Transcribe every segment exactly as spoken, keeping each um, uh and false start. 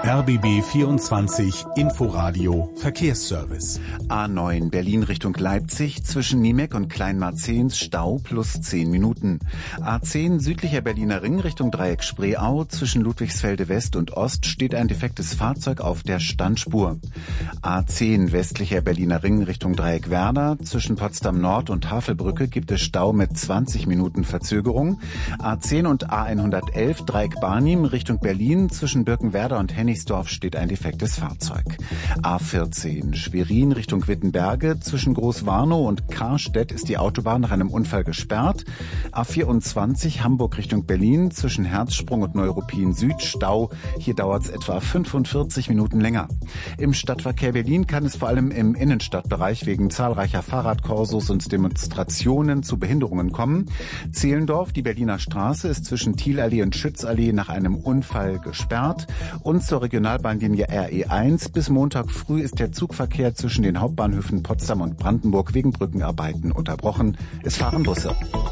R B B vierundzwanzig Inforadio Verkehrsservice. A neun Berlin Richtung Leipzig zwischen Niemek und Kleinmarzehns Stau plus zehn Minuten. A zehn südlicher Berliner Ring Richtung Dreieck Spreeau zwischen Ludwigsfelde West und Ost steht ein defektes Fahrzeug auf der Standspur. A zehn westlicher Berliner Ring Richtung Dreieck Werder zwischen Potsdam Nord und Havelbrücke gibt es Stau mit zwanzig Minuten Verzögerung. A zehn und A hundertelf Dreieck Barnim Richtung Berlin zwischen Birkenwerder und Hennigsdorf steht ein defektes Fahrzeug. A vierzehn Schwerin Richtung Wittenberge zwischen Großwarnow und Karstedt ist die Autobahn nach einem Unfall gesperrt. A vierundzwanzig Hamburg Richtung Berlin zwischen Herzsprung und Neuruppin Süd Stau. Hier dauert es etwa fünfundvierzig Minuten länger. Im Stadtverkehr Berlin kann es vor allem im Innenstadtbereich wegen zahlreicher Fahrradkorsos und Demonstrationen zu Behinderungen kommen. Zehlendorf, die Berliner Straße, ist zwischen Thielallee und Schützallee nach einem Unfall gesperrt. Und zur Regionalbahnlinie R E eins bis Montag früh ist der Zugverkehr zwischen den Hauptbahnhöfen Potsdam und Brandenburg wegen Brückenarbeiten unterbrochen. Es fahren Busse.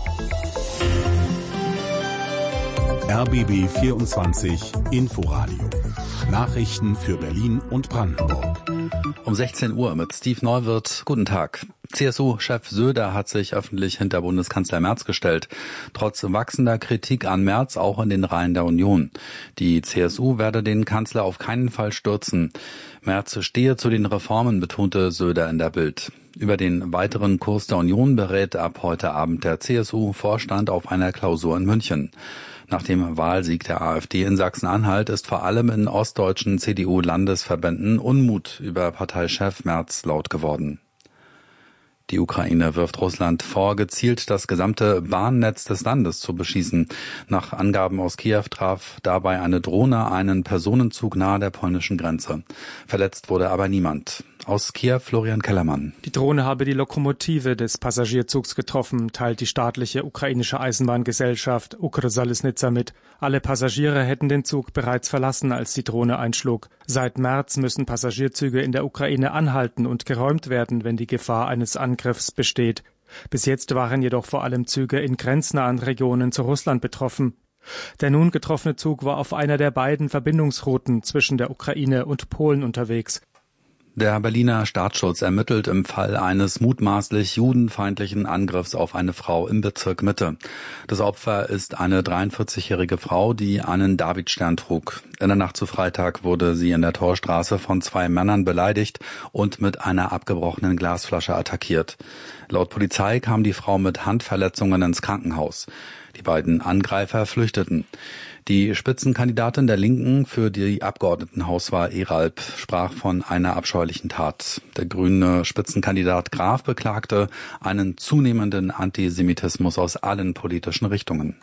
R B B vierundzwanzig Inforadio. Nachrichten für Berlin und Brandenburg. Um sechzehn Uhr mit Steve Neuwirth. Guten Tag. C S U-Chef Söder hat sich öffentlich hinter Bundeskanzler Merz gestellt. Trotz wachsender Kritik an Merz auch in den Reihen der Union. Die C S U werde den Kanzler auf keinen Fall stürzen. Merz stehe zu den Reformen, betonte Söder in der Bild. Über den weiteren Kurs der Union berät ab heute Abend der C S U-Vorstand auf einer Klausur in München. Nach dem Wahlsieg der AfD in Sachsen-Anhalt ist vor allem in ostdeutschen C D U-Landesverbänden Unmut über Parteichef Merz laut geworden. Die Ukraine wirft Russland vor, gezielt das gesamte Bahnnetz des Landes zu beschießen. Nach Angaben aus Kiew traf dabei eine Drohne einen Personenzug nahe der polnischen Grenze. Verletzt wurde aber niemand. Aus Kiew Florian Kellermann. Die Drohne habe die Lokomotive des Passagierzugs getroffen, teilt die staatliche ukrainische Eisenbahngesellschaft Ukrsalisnitsa mit. Alle Passagiere hätten den Zug bereits verlassen, als die Drohne einschlug. Seit März müssen Passagierzüge in der Ukraine anhalten und geräumt werden, wenn die Gefahr eines Angriffs besteht. Bis jetzt waren jedoch vor allem Züge in grenznahen Regionen zu Russland betroffen. Der nun getroffene Zug war auf einer der beiden Verbindungsrouten zwischen der Ukraine und Polen unterwegs. Der Berliner Staatsschutz ermittelt im Fall eines mutmaßlich judenfeindlichen Angriffs auf eine Frau im Bezirk Mitte. Das Opfer ist eine dreiundvierzigjährige Frau, die einen Davidstern trug. In der Nacht zu Freitag wurde sie in der Torstraße von zwei Männern beleidigt und mit einer abgebrochenen Glasflasche attackiert. Laut Polizei kam die Frau mit Handverletzungen ins Krankenhaus. Die beiden Angreifer flüchteten. Die Spitzenkandidatin der Linken für die Abgeordnetenhauswahl Eralb sprach von einer abscheulichen Tat. Der grüne Spitzenkandidat Graf beklagte einen zunehmenden Antisemitismus aus allen politischen Richtungen.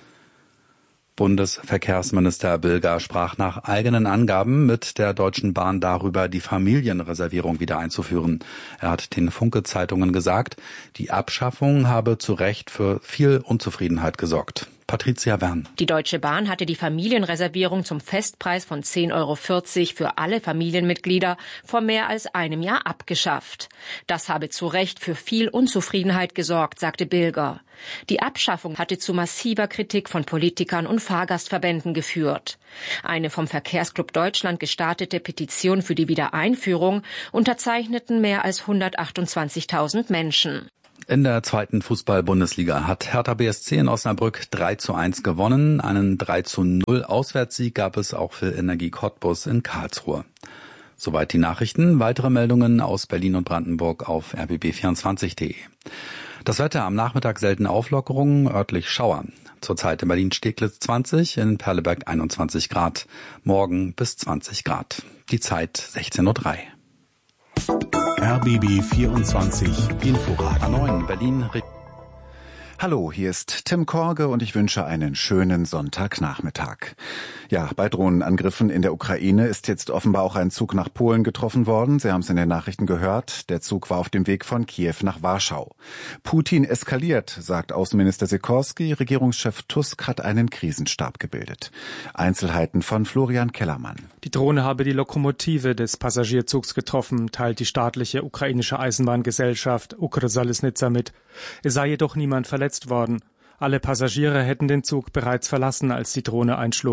Bundesverkehrsminister Bilger sprach nach eigenen Angaben mit der Deutschen Bahn darüber, die Familienreservierung wieder einzuführen. Er hat den Funke-Zeitungen gesagt, die Abschaffung habe zu Recht für viel Unzufriedenheit gesorgt. Patricia Wern. Die Deutsche Bahn hatte die Familienreservierung zum Festpreis von zehn Euro vierzig für alle Familienmitglieder vor mehr als einem Jahr abgeschafft. Das habe zu Recht für viel Unzufriedenheit gesorgt, sagte Bilger. Die Abschaffung hatte zu massiver Kritik von Politikern und Fahrgastverbänden geführt. Eine vom Verkehrsclub Deutschland gestartete Petition für die Wiedereinführung unterzeichneten mehr als hundertachtundzwanzigtausend Menschen. In der zweiten Fußball-Bundesliga hat Hertha B S C in Osnabrück drei zu eins gewonnen. Einen drei zu null Auswärtssieg gab es auch für Energie Cottbus in Karlsruhe. Soweit die Nachrichten. Weitere Meldungen aus Berlin und Brandenburg auf r b b vierundzwanzig punkt d e. Das Wetter am Nachmittag selten Auflockerungen, örtlich Schauer. Zurzeit in Berlin-Steglitz zwanzig, in Perleberg einundzwanzig Grad. Morgen bis zwanzig Grad. Die Zeit sechzehn Uhr drei. R B B vierundzwanzig Inforadio. A neun Berlin. Hallo, hier ist Tim Korge und ich wünsche einen schönen Sonntagnachmittag. Ja, bei Drohnenangriffen in der Ukraine ist jetzt offenbar auch ein Zug nach Polen getroffen worden. Sie haben es in den Nachrichten gehört. Der Zug war auf dem Weg von Kiew nach Warschau. Putin eskaliert, sagt Außenminister Sikorski. Regierungschef Tusk hat einen Krisenstab gebildet. Einzelheiten von Florian Kellermann. Die Drohne habe die Lokomotive des Passagierzugs getroffen, teilt die staatliche ukrainische Eisenbahngesellschaft Ukrsalisnitsa mit. Es sei jedoch niemand verletzt worden. Alle Passagiere hätten den Zug bereits verlassen, als die Drohne einschlug.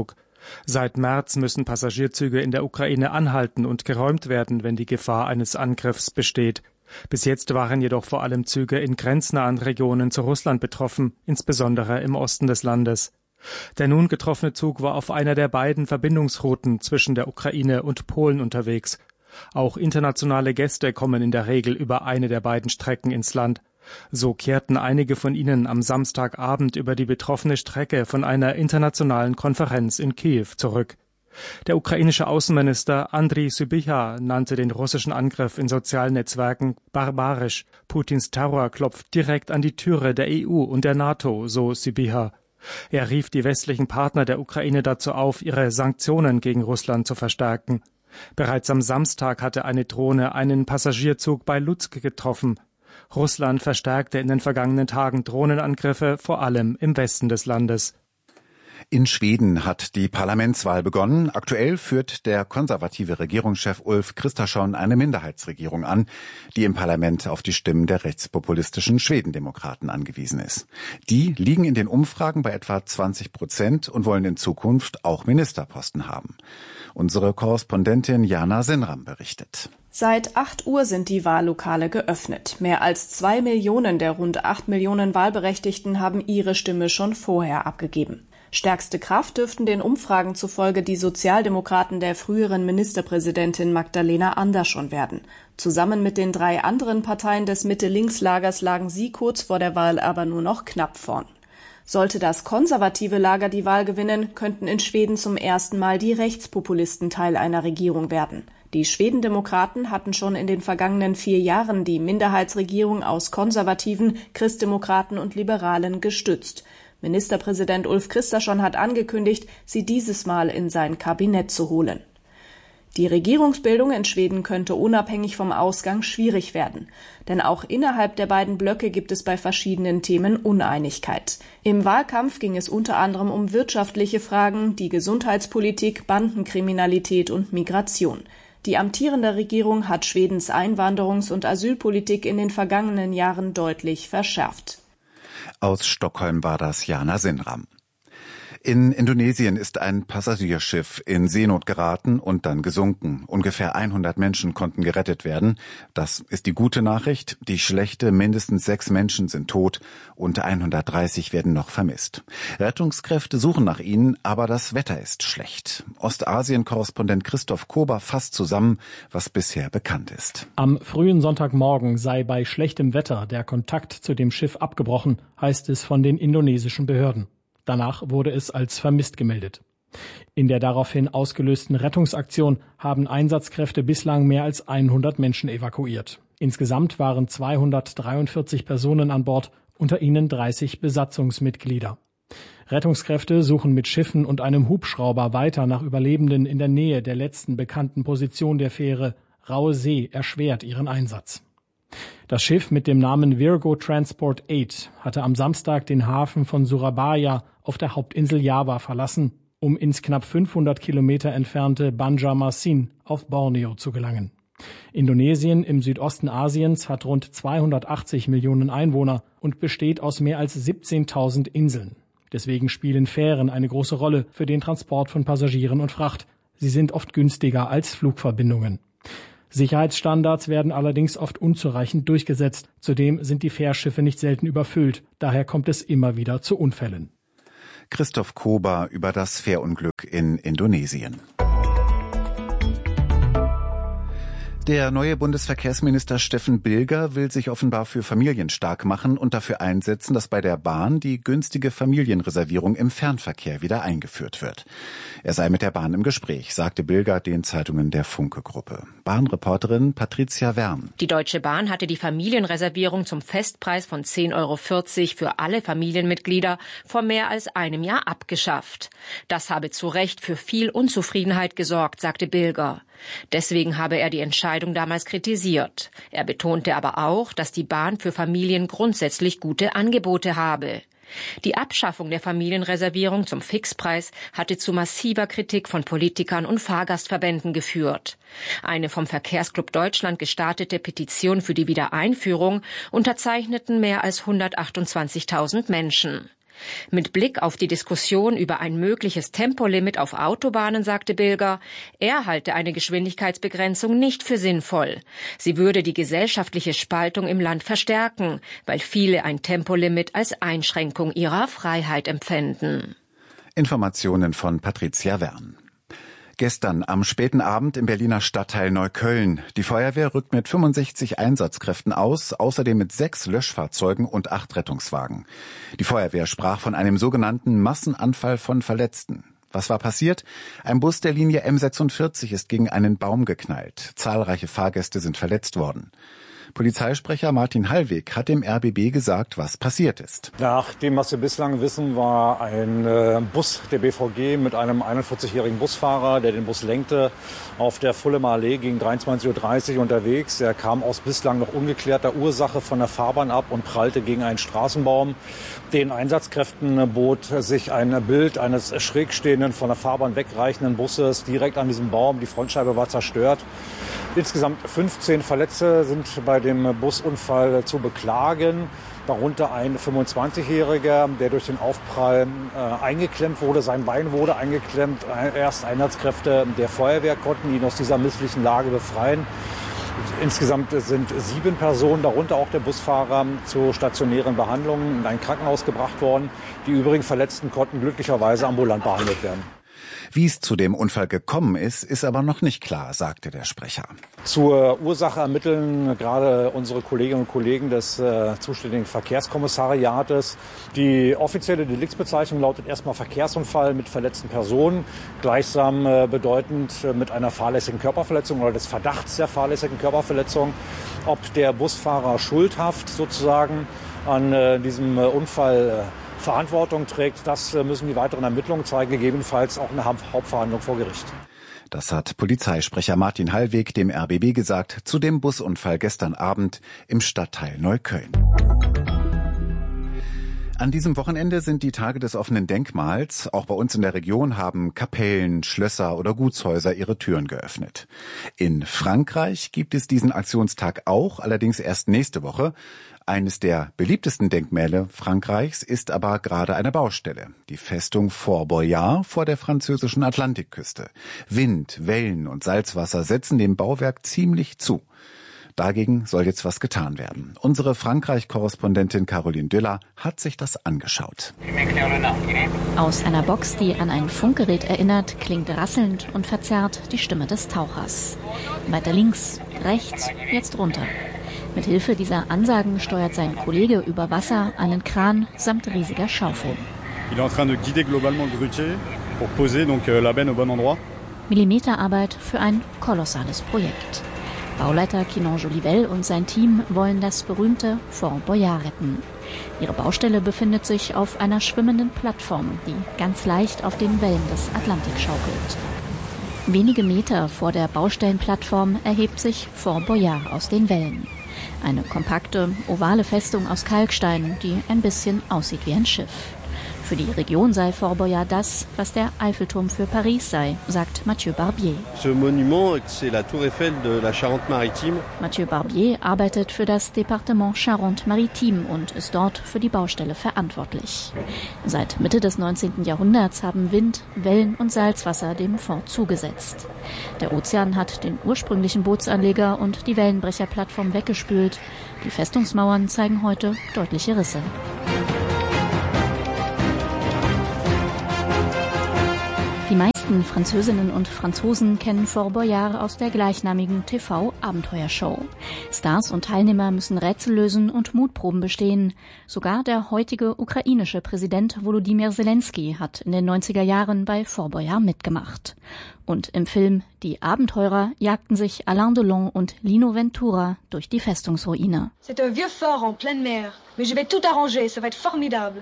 Seit März müssen Passagierzüge in der Ukraine anhalten und geräumt werden, wenn die Gefahr eines Angriffs besteht. Bis jetzt waren jedoch vor allem Züge in grenznahen Regionen zu Russland betroffen, insbesondere im Osten des Landes. Der nun getroffene Zug war auf einer der beiden Verbindungsrouten zwischen der Ukraine und Polen unterwegs. Auch internationale Gäste kommen in der Regel über eine der beiden Strecken ins Land. So kehrten einige von ihnen am Samstagabend über die betroffene Strecke von einer internationalen Konferenz in Kiew zurück. Der ukrainische Außenminister Andriy Sybiha nannte den russischen Angriff in sozialen Netzwerken barbarisch. Putins Terror klopft direkt an die Türe der E U und der NATO, so Sybiha. Er rief die westlichen Partner der Ukraine dazu auf, ihre Sanktionen gegen Russland zu verstärken. Bereits am Samstag hatte eine Drohne einen Passagierzug bei Lutsk getroffen. Russland verstärkte in den vergangenen Tagen Drohnenangriffe, vor allem im Westen des Landes. In Schweden hat die Parlamentswahl begonnen. Aktuell führt der konservative Regierungschef Ulf Kristersson eine Minderheitsregierung an, die im Parlament auf die Stimmen der rechtspopulistischen Schwedendemokraten angewiesen ist. Die liegen in den Umfragen bei etwa zwanzig Prozent und wollen in Zukunft auch Ministerposten haben. Unsere Korrespondentin Jana Senram berichtet. Seit acht Uhr sind die Wahllokale geöffnet. Mehr als zwei Millionen der rund acht Millionen Wahlberechtigten haben ihre Stimme schon vorher abgegeben. Stärkste Kraft dürften den Umfragen zufolge die Sozialdemokraten der früheren Ministerpräsidentin Magdalena Andersson werden. Zusammen mit den drei anderen Parteien des Mitte-Links-Lagers lagen sie kurz vor der Wahl aber nur noch knapp vorn. Sollte das konservative Lager die Wahl gewinnen, könnten in Schweden zum ersten Mal die Rechtspopulisten Teil einer Regierung werden. Die Schwedendemokraten hatten schon in den vergangenen vier Jahren die Minderheitsregierung aus Konservativen, Christdemokraten und Liberalen gestützt. Ministerpräsident Ulf Kristersson hat angekündigt, sie dieses Mal in sein Kabinett zu holen. Die Regierungsbildung in Schweden könnte unabhängig vom Ausgang schwierig werden. Denn auch innerhalb der beiden Blöcke gibt es bei verschiedenen Themen Uneinigkeit. Im Wahlkampf ging es unter anderem um wirtschaftliche Fragen, die Gesundheitspolitik, Bandenkriminalität und Migration. Die amtierende Regierung hat Schwedens Einwanderungs- und Asylpolitik in den vergangenen Jahren deutlich verschärft. Aus Stockholm war das Jana Senram. In Indonesien ist ein Passagierschiff in Seenot geraten und dann gesunken. Ungefähr hundert Menschen konnten gerettet werden. Das ist die gute Nachricht. Die schlechte, mindestens sechs Menschen sind tot und hundertdreißig werden noch vermisst. Rettungskräfte suchen nach ihnen, aber das Wetter ist schlecht. Ostasien-Korrespondent Christoph Kober fasst zusammen, was bisher bekannt ist. Am frühen Sonntagmorgen sei bei schlechtem Wetter der Kontakt zu dem Schiff abgebrochen, heißt es von den indonesischen Behörden. Danach wurde es als vermisst gemeldet. In der daraufhin ausgelösten Rettungsaktion haben Einsatzkräfte bislang mehr als hundert Menschen evakuiert. Insgesamt waren zweihundertdreiundvierzig Personen an Bord, unter ihnen dreißig Besatzungsmitglieder. Rettungskräfte suchen mit Schiffen und einem Hubschrauber weiter nach Überlebenden in der Nähe der letzten bekannten Position der Fähre. Raue See erschwert ihren Einsatz. Das Schiff mit dem Namen Virgo Transport acht hatte am Samstag den Hafen von Surabaya auf der Hauptinsel Java verlassen, um ins knapp fünfhundert Kilometer entfernte Banjarmasin auf Borneo zu gelangen. Indonesien im Südosten Asiens hat rund zweihundertachtzig Millionen Einwohner und besteht aus mehr als siebzehntausend Inseln. Deswegen spielen Fähren eine große Rolle für den Transport von Passagieren und Fracht. Sie sind oft günstiger als Flugverbindungen. Sicherheitsstandards werden allerdings oft unzureichend durchgesetzt. Zudem sind die Fährschiffe nicht selten überfüllt. Daher kommt es immer wieder zu Unfällen. Christoph Kober über das Fährunglück in Indonesien. Der neue Bundesverkehrsminister Steffen Bilger will sich offenbar für Familien stark machen und dafür einsetzen, dass bei der Bahn die günstige Familienreservierung im Fernverkehr wieder eingeführt wird. Er sei mit der Bahn im Gespräch, sagte Bilger den Zeitungen der Funke-Gruppe. Bahnreporterin Patricia Wern. Die Deutsche Bahn hatte die Familienreservierung zum Festpreis von zehn Euro vierzig für alle Familienmitglieder vor mehr als einem Jahr abgeschafft. Das habe zu Recht für viel Unzufriedenheit gesorgt, sagte Bilger. Deswegen habe er die Entscheidung damals kritisiert. Er betonte aber auch, dass die Bahn für Familien grundsätzlich gute Angebote habe. Die Abschaffung der Familienreservierung zum Fixpreis hatte zu massiver Kritik von Politikern und Fahrgastverbänden geführt. Eine vom Verkehrsclub Deutschland gestartete Petition für die Wiedereinführung unterzeichneten mehr als hundertachtundzwanzigtausend Menschen. Mit Blick auf die Diskussion über ein mögliches Tempolimit auf Autobahnen sagte Bilger, er halte eine Geschwindigkeitsbegrenzung nicht für sinnvoll. Sie würde die gesellschaftliche Spaltung im Land verstärken, weil viele ein Tempolimit als Einschränkung ihrer Freiheit empfänden. Informationen von Patricia Wern. Gestern am späten Abend im Berliner Stadtteil Neukölln. Die Feuerwehr rückt mit fünfundsechzig Einsatzkräften aus, außerdem mit sechs Löschfahrzeugen und acht Rettungswagen. Die Feuerwehr sprach von einem sogenannten Massenanfall von Verletzten. Was war passiert? Ein Bus der Linie M sechsundvierzig ist gegen einen Baum geknallt. Zahlreiche Fahrgäste sind verletzt worden. Polizeisprecher Martin Hallweg hat dem R B B gesagt, was passiert ist. Nach dem, was wir bislang wissen, war ein äh, Bus der B V G mit einem einundvierzigjährigen Busfahrer, der den Bus lenkte, auf der Fullemer Allee gegen dreiundzwanzig Uhr dreißig unterwegs. Er kam aus bislang noch ungeklärter Ursache von der Fahrbahn ab und prallte gegen einen Straßenbaum. Den Einsatzkräften bot sich ein Bild eines schräg stehenden, von der Fahrbahn wegreichenden Busses direkt an diesem Baum. Die Frontscheibe war zerstört. Insgesamt fünfzehn Verletzte sind bei dem Busunfall zu beklagen, darunter ein fünfundzwanzigjähriger, der durch den Aufprall äh, eingeklemmt wurde. Sein Bein wurde eingeklemmt. Erst Einsatzkräfte der Feuerwehr konnten ihn aus dieser misslichen Lage befreien. Insgesamt sind sieben Personen, darunter auch der Busfahrer, zu stationären Behandlungen in ein Krankenhaus gebracht worden. Die übrigen Verletzten konnten glücklicherweise ambulant behandelt werden. Wie es zu dem Unfall gekommen ist, ist aber noch nicht klar, sagte der Sprecher. Zur Ursache ermitteln gerade unsere Kolleginnen und Kollegen des äh, zuständigen Verkehrskommissariates. Die offizielle Deliktsbezeichnung lautet erstmal Verkehrsunfall mit verletzten Personen, gleichsam äh, bedeutend äh, mit einer fahrlässigen Körperverletzung oder des Verdachts der fahrlässigen Körperverletzung. Ob der Busfahrer schuldhaft sozusagen an äh, diesem äh, Unfall äh, Verantwortung trägt, das müssen die weiteren Ermittlungen zeigen, gegebenenfalls auch eine Hauptverhandlung vor Gericht. Das hat Polizeisprecher Martin Hallweg dem R B B gesagt zu dem Busunfall gestern Abend im Stadtteil Neukölln. An diesem Wochenende sind die Tage des offenen Denkmals. Auch bei uns in der Region haben Kapellen, Schlösser oder Gutshäuser ihre Türen geöffnet. In Frankreich gibt es diesen Aktionstag auch, allerdings erst nächste Woche. Eines der beliebtesten Denkmäler Frankreichs ist aber gerade eine Baustelle. Die Festung Fort Boyard vor der französischen Atlantikküste. Wind, Wellen und Salzwasser setzen dem Bauwerk ziemlich zu. Dagegen soll jetzt was getan werden. Unsere Frankreich-Korrespondentin Caroline Düller hat sich das angeschaut. Aus einer Box, die an ein Funkgerät erinnert, klingt rasselnd und verzerrt die Stimme des Tauchers. Weiter links, rechts, jetzt runter. Mit Hilfe dieser Ansagen steuert sein Kollege über Wasser einen Kran samt riesiger Schaufel. Il est en train de guider globalement le grutier pour poser donc la benne au bon endroit. Millimeterarbeit für ein kolossales Projekt. Bauleiter Quinon Jolivel und sein Team wollen das berühmte Fort Boyard retten. Ihre Baustelle befindet sich auf einer schwimmenden Plattform, die ganz leicht auf den Wellen des Atlantik schaukelt. Wenige Meter vor der Baustellenplattform erhebt sich Fort Boyard aus den Wellen. Eine kompakte, ovale Festung aus Kalkstein, die ein bisschen aussieht wie ein Schiff. Für die Region sei Fort Boyard das, was der Eiffelturm für Paris sei, sagt Mathieu Barbier. Ce monument, c'est la Tour Eiffel de la Charente-Maritime. Mathieu Barbier arbeitet für das Departement Charente-Maritime und ist dort für die Baustelle verantwortlich. Seit Mitte des neunzehnten Jahrhunderts haben Wind, Wellen und Salzwasser dem Fort zugesetzt. Der Ozean hat den ursprünglichen Bootsanleger und die Wellenbrecherplattform weggespült. Die Festungsmauern zeigen heute deutliche Risse. Die meisten Französinnen und Franzosen kennen Fort Boyard aus der gleichnamigen T V-Abenteuershow. Stars und Teilnehmer müssen Rätsel lösen und Mutproben bestehen. Sogar der heutige ukrainische Präsident Volodymyr Zelensky hat in den neunziger Jahren bei Fort Boyard mitgemacht. Und im Film Die Abenteurer jagten sich Alain Delon und Lino Ventura durch die Festungsruine. C'est un vieux fort en pleine mer, mais je vais tout arranger, ça va être formidable.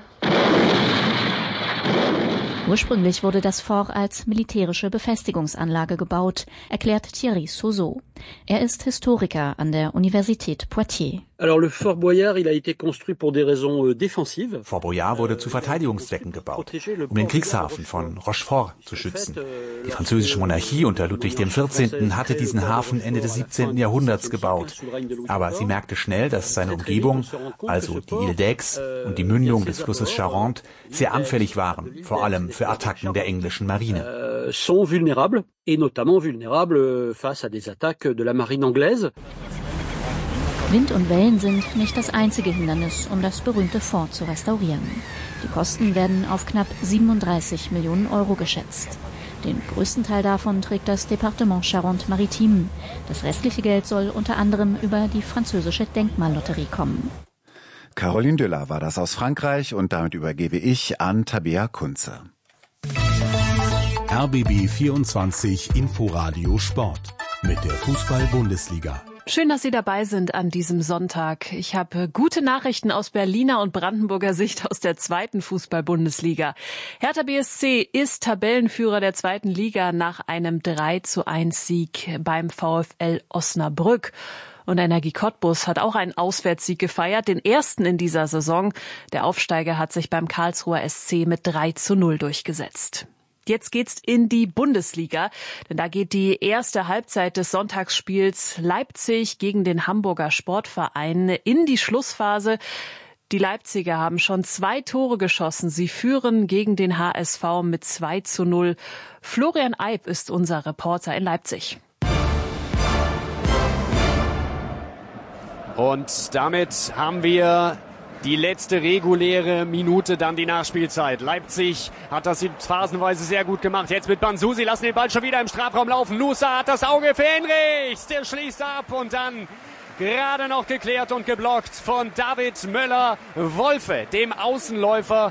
Ursprünglich wurde das Fort als militärische Befestigungsanlage gebaut, erklärt Thierry Souzot. Er ist Historiker an der Universität Poitiers. Fort Boyard wurde zu Verteidigungszwecken gebaut, um den Kriegshafen von Rochefort zu schützen. Die französische Monarchie unter Ludwig der vierzehnte. Hatte diesen Hafen Ende des siebzehnten. Jahrhunderts gebaut. Aber sie merkte schnell, dass seine Umgebung, also die Ile d'Aix und die Mündung des Flusses Charente, sehr anfällig waren, vor allem für Attacken der englischen Marine. sont vulnérables, et notamment vulnérables face à des attaques de la marine anglaise. Wind und Wellen sind nicht das einzige Hindernis, um das berühmte Fort zu restaurieren. Die Kosten werden auf knapp siebenunddreißig Millionen Euro geschätzt. Den größten Teil davon trägt das Departement Charente-Maritime. Das restliche Geld soll unter anderem über die französische Denkmallotterie kommen. Caroline Düller war das aus Frankreich und damit übergebe ich an Tabea Kunze. R B B vierundzwanzig Inforadio Sport mit der Fußball-Bundesliga. Schön, dass Sie dabei sind an diesem Sonntag. Ich habe gute Nachrichten aus Berliner und Brandenburger Sicht aus der zweiten Fußball-Bundesliga. Hertha B S C ist Tabellenführer der zweiten Liga nach einem drei zu eins Sieg beim VfL Osnabrück. Und Energie Cottbus hat auch einen Auswärtssieg gefeiert, den ersten in dieser Saison. Der Aufsteiger hat sich beim Karlsruher S C mit drei zu null durchgesetzt. Jetzt geht's in die Bundesliga, denn da geht die erste Halbzeit des Sonntagsspiels Leipzig gegen den Hamburger Sportverein in die Schlussphase. Die Leipziger haben schon zwei Tore geschossen. Sie führen gegen den H S V mit zwei zu null. Florian Eib ist unser Reporter in Leipzig. Und damit haben wir die letzte reguläre Minute, dann die Nachspielzeit. Leipzig hat das phasenweise sehr gut gemacht. Jetzt mit Banzusi, lassen den Ball schon wieder im Strafraum laufen. Nusa hat das Auge für Henrichs. Der schließt ab und dann gerade noch geklärt und geblockt von David Möller-Wolfe, dem Außenläufer,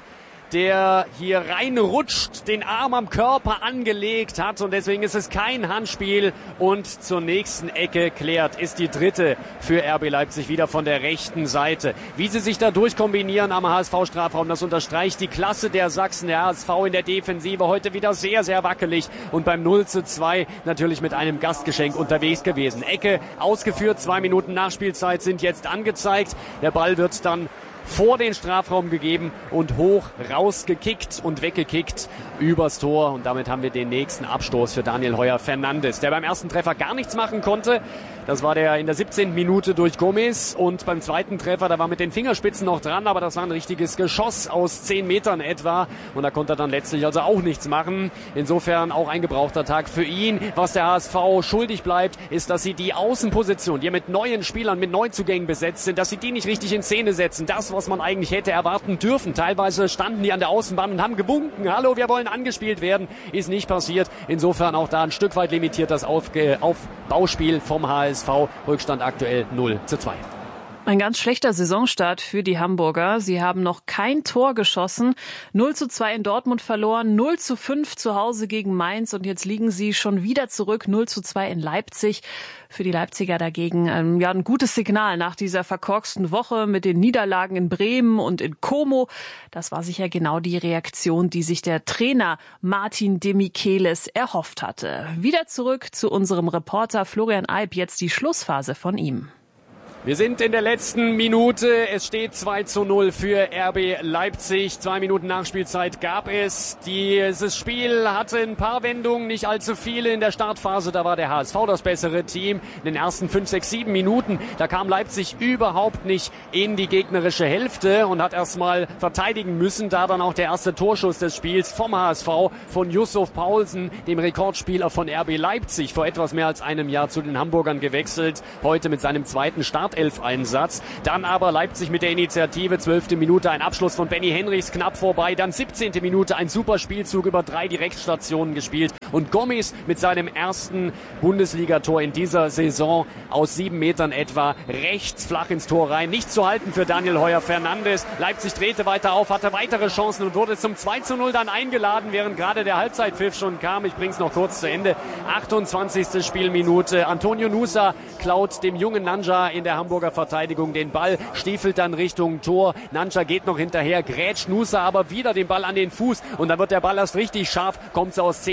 der hier reinrutscht, den Arm am Körper angelegt hat und deswegen ist es kein Handspiel und zur nächsten Ecke klärt, ist die dritte für R B Leipzig wieder von der rechten Seite. Wie sie sich da durchkombinieren am H S V-Strafraum, das unterstreicht die Klasse der Sachsen. Der H S V in der Defensive heute wieder sehr, sehr wackelig und beim null zu zwei natürlich mit einem Gastgeschenk unterwegs gewesen. Ecke ausgeführt, zwei Minuten Nachspielzeit sind jetzt angezeigt. Der Ball wird dann vor den Strafraum gegeben und hoch rausgekickt und weggekickt übers Tor. Und damit haben wir den nächsten Abstoß für Daniel Heuer-Fernandes, der beim ersten Treffer gar nichts machen konnte. Das war der in der siebzehnten Minute durch Gomez. Und beim zweiten Treffer, da war mit den Fingerspitzen noch dran, aber das war ein richtiges Geschoss aus zehn Metern etwa. Und da konnte er dann letztlich also auch nichts machen. Insofern auch ein gebrauchter Tag für ihn. Was der H S V schuldig bleibt, ist, dass sie die Außenposition, die mit neuen Spielern, mit Neuzugängen besetzt sind, dass sie die nicht richtig in Szene setzen. Das, was man eigentlich hätte erwarten dürfen. Teilweise standen die an der Außenbahn und haben gewunken. Hallo, wir wollen angespielt werden. Ist nicht passiert. Insofern auch da ein Stück weit limitiert das Aufge- Aufbauspiel vom H S V. Rückstand aktuell null zu zwei. Ein ganz schlechter Saisonstart für die Hamburger. Sie haben noch kein Tor geschossen. null zu zwei in Dortmund verloren, null zu fünf zu Hause gegen Mainz und jetzt liegen sie schon wieder zurück, null zu zwei in Leipzig. Für die Leipziger dagegen ähm, ja, ein gutes Signal nach dieser verkorksten Woche mit den Niederlagen in Bremen und in Como. Das war sicher genau die Reaktion, die sich der Trainer Martin de Michelis erhofft hatte. Wieder zurück zu unserem Reporter Florian Eib, jetzt die Schlussphase von ihm. Wir sind in der letzten Minute. Es steht zwei zu null für R B Leipzig. Zwei Minuten Nachspielzeit gab es. Dieses Spiel hatte ein paar Wendungen, nicht allzu viele. In der Startphase, da war der H S V das bessere Team. In den ersten fünf, sechs, sieben Minuten, da kam Leipzig überhaupt nicht in die gegnerische Hälfte und hat erstmal verteidigen müssen. Da dann auch der erste Torschuss des Spiels vom H S V von Yusuf Paulsen, dem Rekordspieler von R B Leipzig, vor etwas mehr als einem Jahr zu den Hamburgern gewechselt. Heute mit seinem zweiten Start Startelf-Einsatz. Dann aber Leipzig mit der Initiative, zwölfte Minute ein Abschluss von Benny Henrichs knapp vorbei. Dann siebzehnte Minute ein super Spielzug über drei Direktstationen gespielt. Und Gomez mit seinem ersten Bundesligator in dieser Saison aus sieben Metern etwa rechts flach ins Tor rein. Nicht zu halten für Daniel Heuer-Fernandes. Leipzig drehte weiter auf, hatte weitere Chancen und wurde zum zwei zu null dann eingeladen, während gerade der Halbzeitpfiff schon kam. Ich bring's noch kurz zu Ende. achtundzwanzigste Spielminute. Antonio Nusa klaut dem jungen Nanja in der Hamburger Verteidigung den Ball, stiefelt dann Richtung Tor. Nanja geht noch hinterher, grätscht Nusa aber wieder den Ball an den Fuß und dann wird der Ball erst richtig scharf, kommt so aus zehn Metern zentral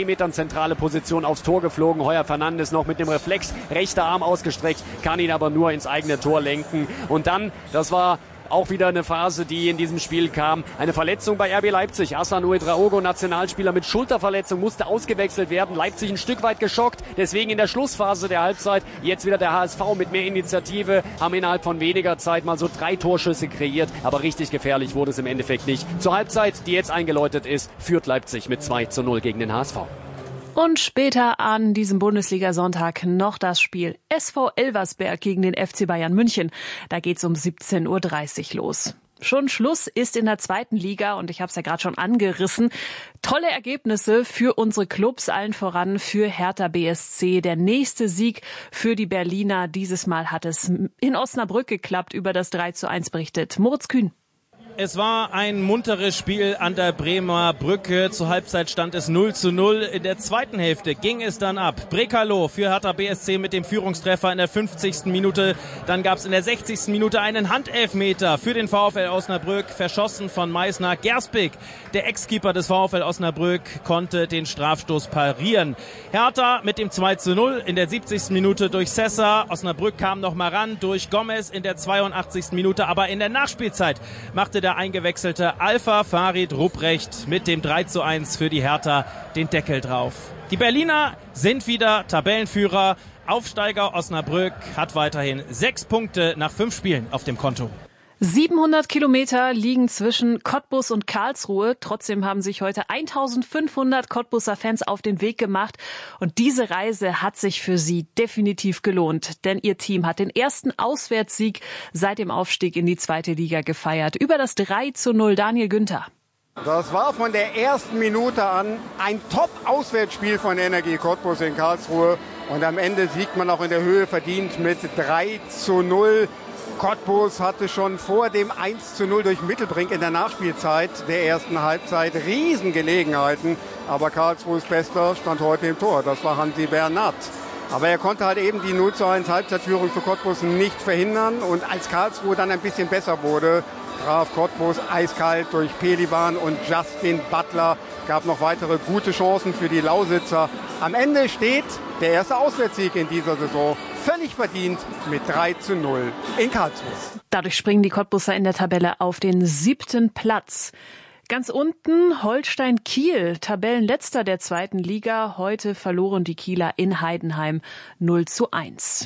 zentrale Position aufs Tor geflogen. Heuer Fernandes noch mit dem Reflex, rechter Arm ausgestreckt, kann ihn aber nur ins eigene Tor lenken. Und dann, das war auch wieder eine Phase, die in diesem Spiel kam. Eine Verletzung bei R B Leipzig. Hassan Ouedraogo, Nationalspieler mit Schulterverletzung, musste ausgewechselt werden. Leipzig ein Stück weit geschockt. Deswegen in der Schlussphase der Halbzeit jetzt wieder der H S V mit mehr Initiative. Haben innerhalb von weniger Zeit mal so drei Torschüsse kreiert. Aber richtig gefährlich wurde es im Endeffekt nicht. Zur Halbzeit, die jetzt eingeläutet ist, führt Leipzig mit zwei zu null gegen den H S V. Und später an diesem Bundesliga-Sonntag noch das Spiel S V Elversberg gegen den F C Bayern München. Da geht's um siebzehn Uhr dreißig los. Schon Schluss ist in der zweiten Liga und ich habe es ja gerade schon angerissen. Tolle Ergebnisse für unsere Clubs, allen voran für Hertha B S C. Der nächste Sieg für die Berliner. Dieses Mal hat es in Osnabrück geklappt, über das drei zu eins berichtet Moritz Kühn. Es war ein munteres Spiel an der Bremer Brücke. Zur Halbzeit stand es null zu null. In der zweiten Hälfte ging es dann ab. Brekalo für Hertha B S C mit dem Führungstreffer in der fünfzigsten Minute. Dann gab es in der sechzigsten Minute einen Handelfmeter für den VfL Osnabrück, verschossen von Meissner. Gerspik, der Ex-Keeper des VfL Osnabrück, konnte den Strafstoß parieren. Hertha mit dem zwei zu null in der siebzigsten Minute durch Sessa. Osnabrück kam noch mal ran durch Gomez in der zweiundachtzigsten Minute. Aber in der Nachspielzeit machte der eingewechselte Alpha Farid Rupprecht mit dem drei zu eins für die Hertha den Deckel drauf. Die Berliner sind wieder Tabellenführer. Aufsteiger Osnabrück hat weiterhin sechs Punkte nach fünf Spielen auf dem Konto. siebenhundert Kilometer liegen zwischen Cottbus und Karlsruhe. Trotzdem haben sich heute eintausendfünfhundert Cottbuser Fans auf den Weg gemacht. Und diese Reise hat sich für sie definitiv gelohnt. Denn ihr Team hat den ersten Auswärtssieg seit dem Aufstieg in die zweite Liga gefeiert. Über das drei zu null Daniel Günther. Das war von der ersten Minute an ein Top-Auswärtsspiel von Energie Cottbus in Karlsruhe. Und am Ende siegt man auch in der Höhe verdient mit drei zu null. Cottbus hatte schon vor dem eins zu null durch Mittelbrink in der Nachspielzeit der ersten Halbzeit Riesengelegenheiten. Aber Karlsruhes Bester stand heute im Tor. Das war Hansi Bernat. Aber er konnte halt eben die null zu eins Halbzeitführung für Cottbus nicht verhindern. Und als Karlsruhe dann ein bisschen besser wurde, traf Cottbus eiskalt durch Pelivan und Justin Butler. Gab noch weitere gute Chancen für die Lausitzer. Am Ende steht der erste Auswärtssieg in dieser Saison völlig verdient mit drei zu null in Karlsruhe. Dadurch springen die Cottbuser in der Tabelle auf den siebten Platz. Ganz unten Holstein Kiel, Tabellenletzter der zweiten Liga. Heute verloren die Kieler in Heidenheim null zu eins.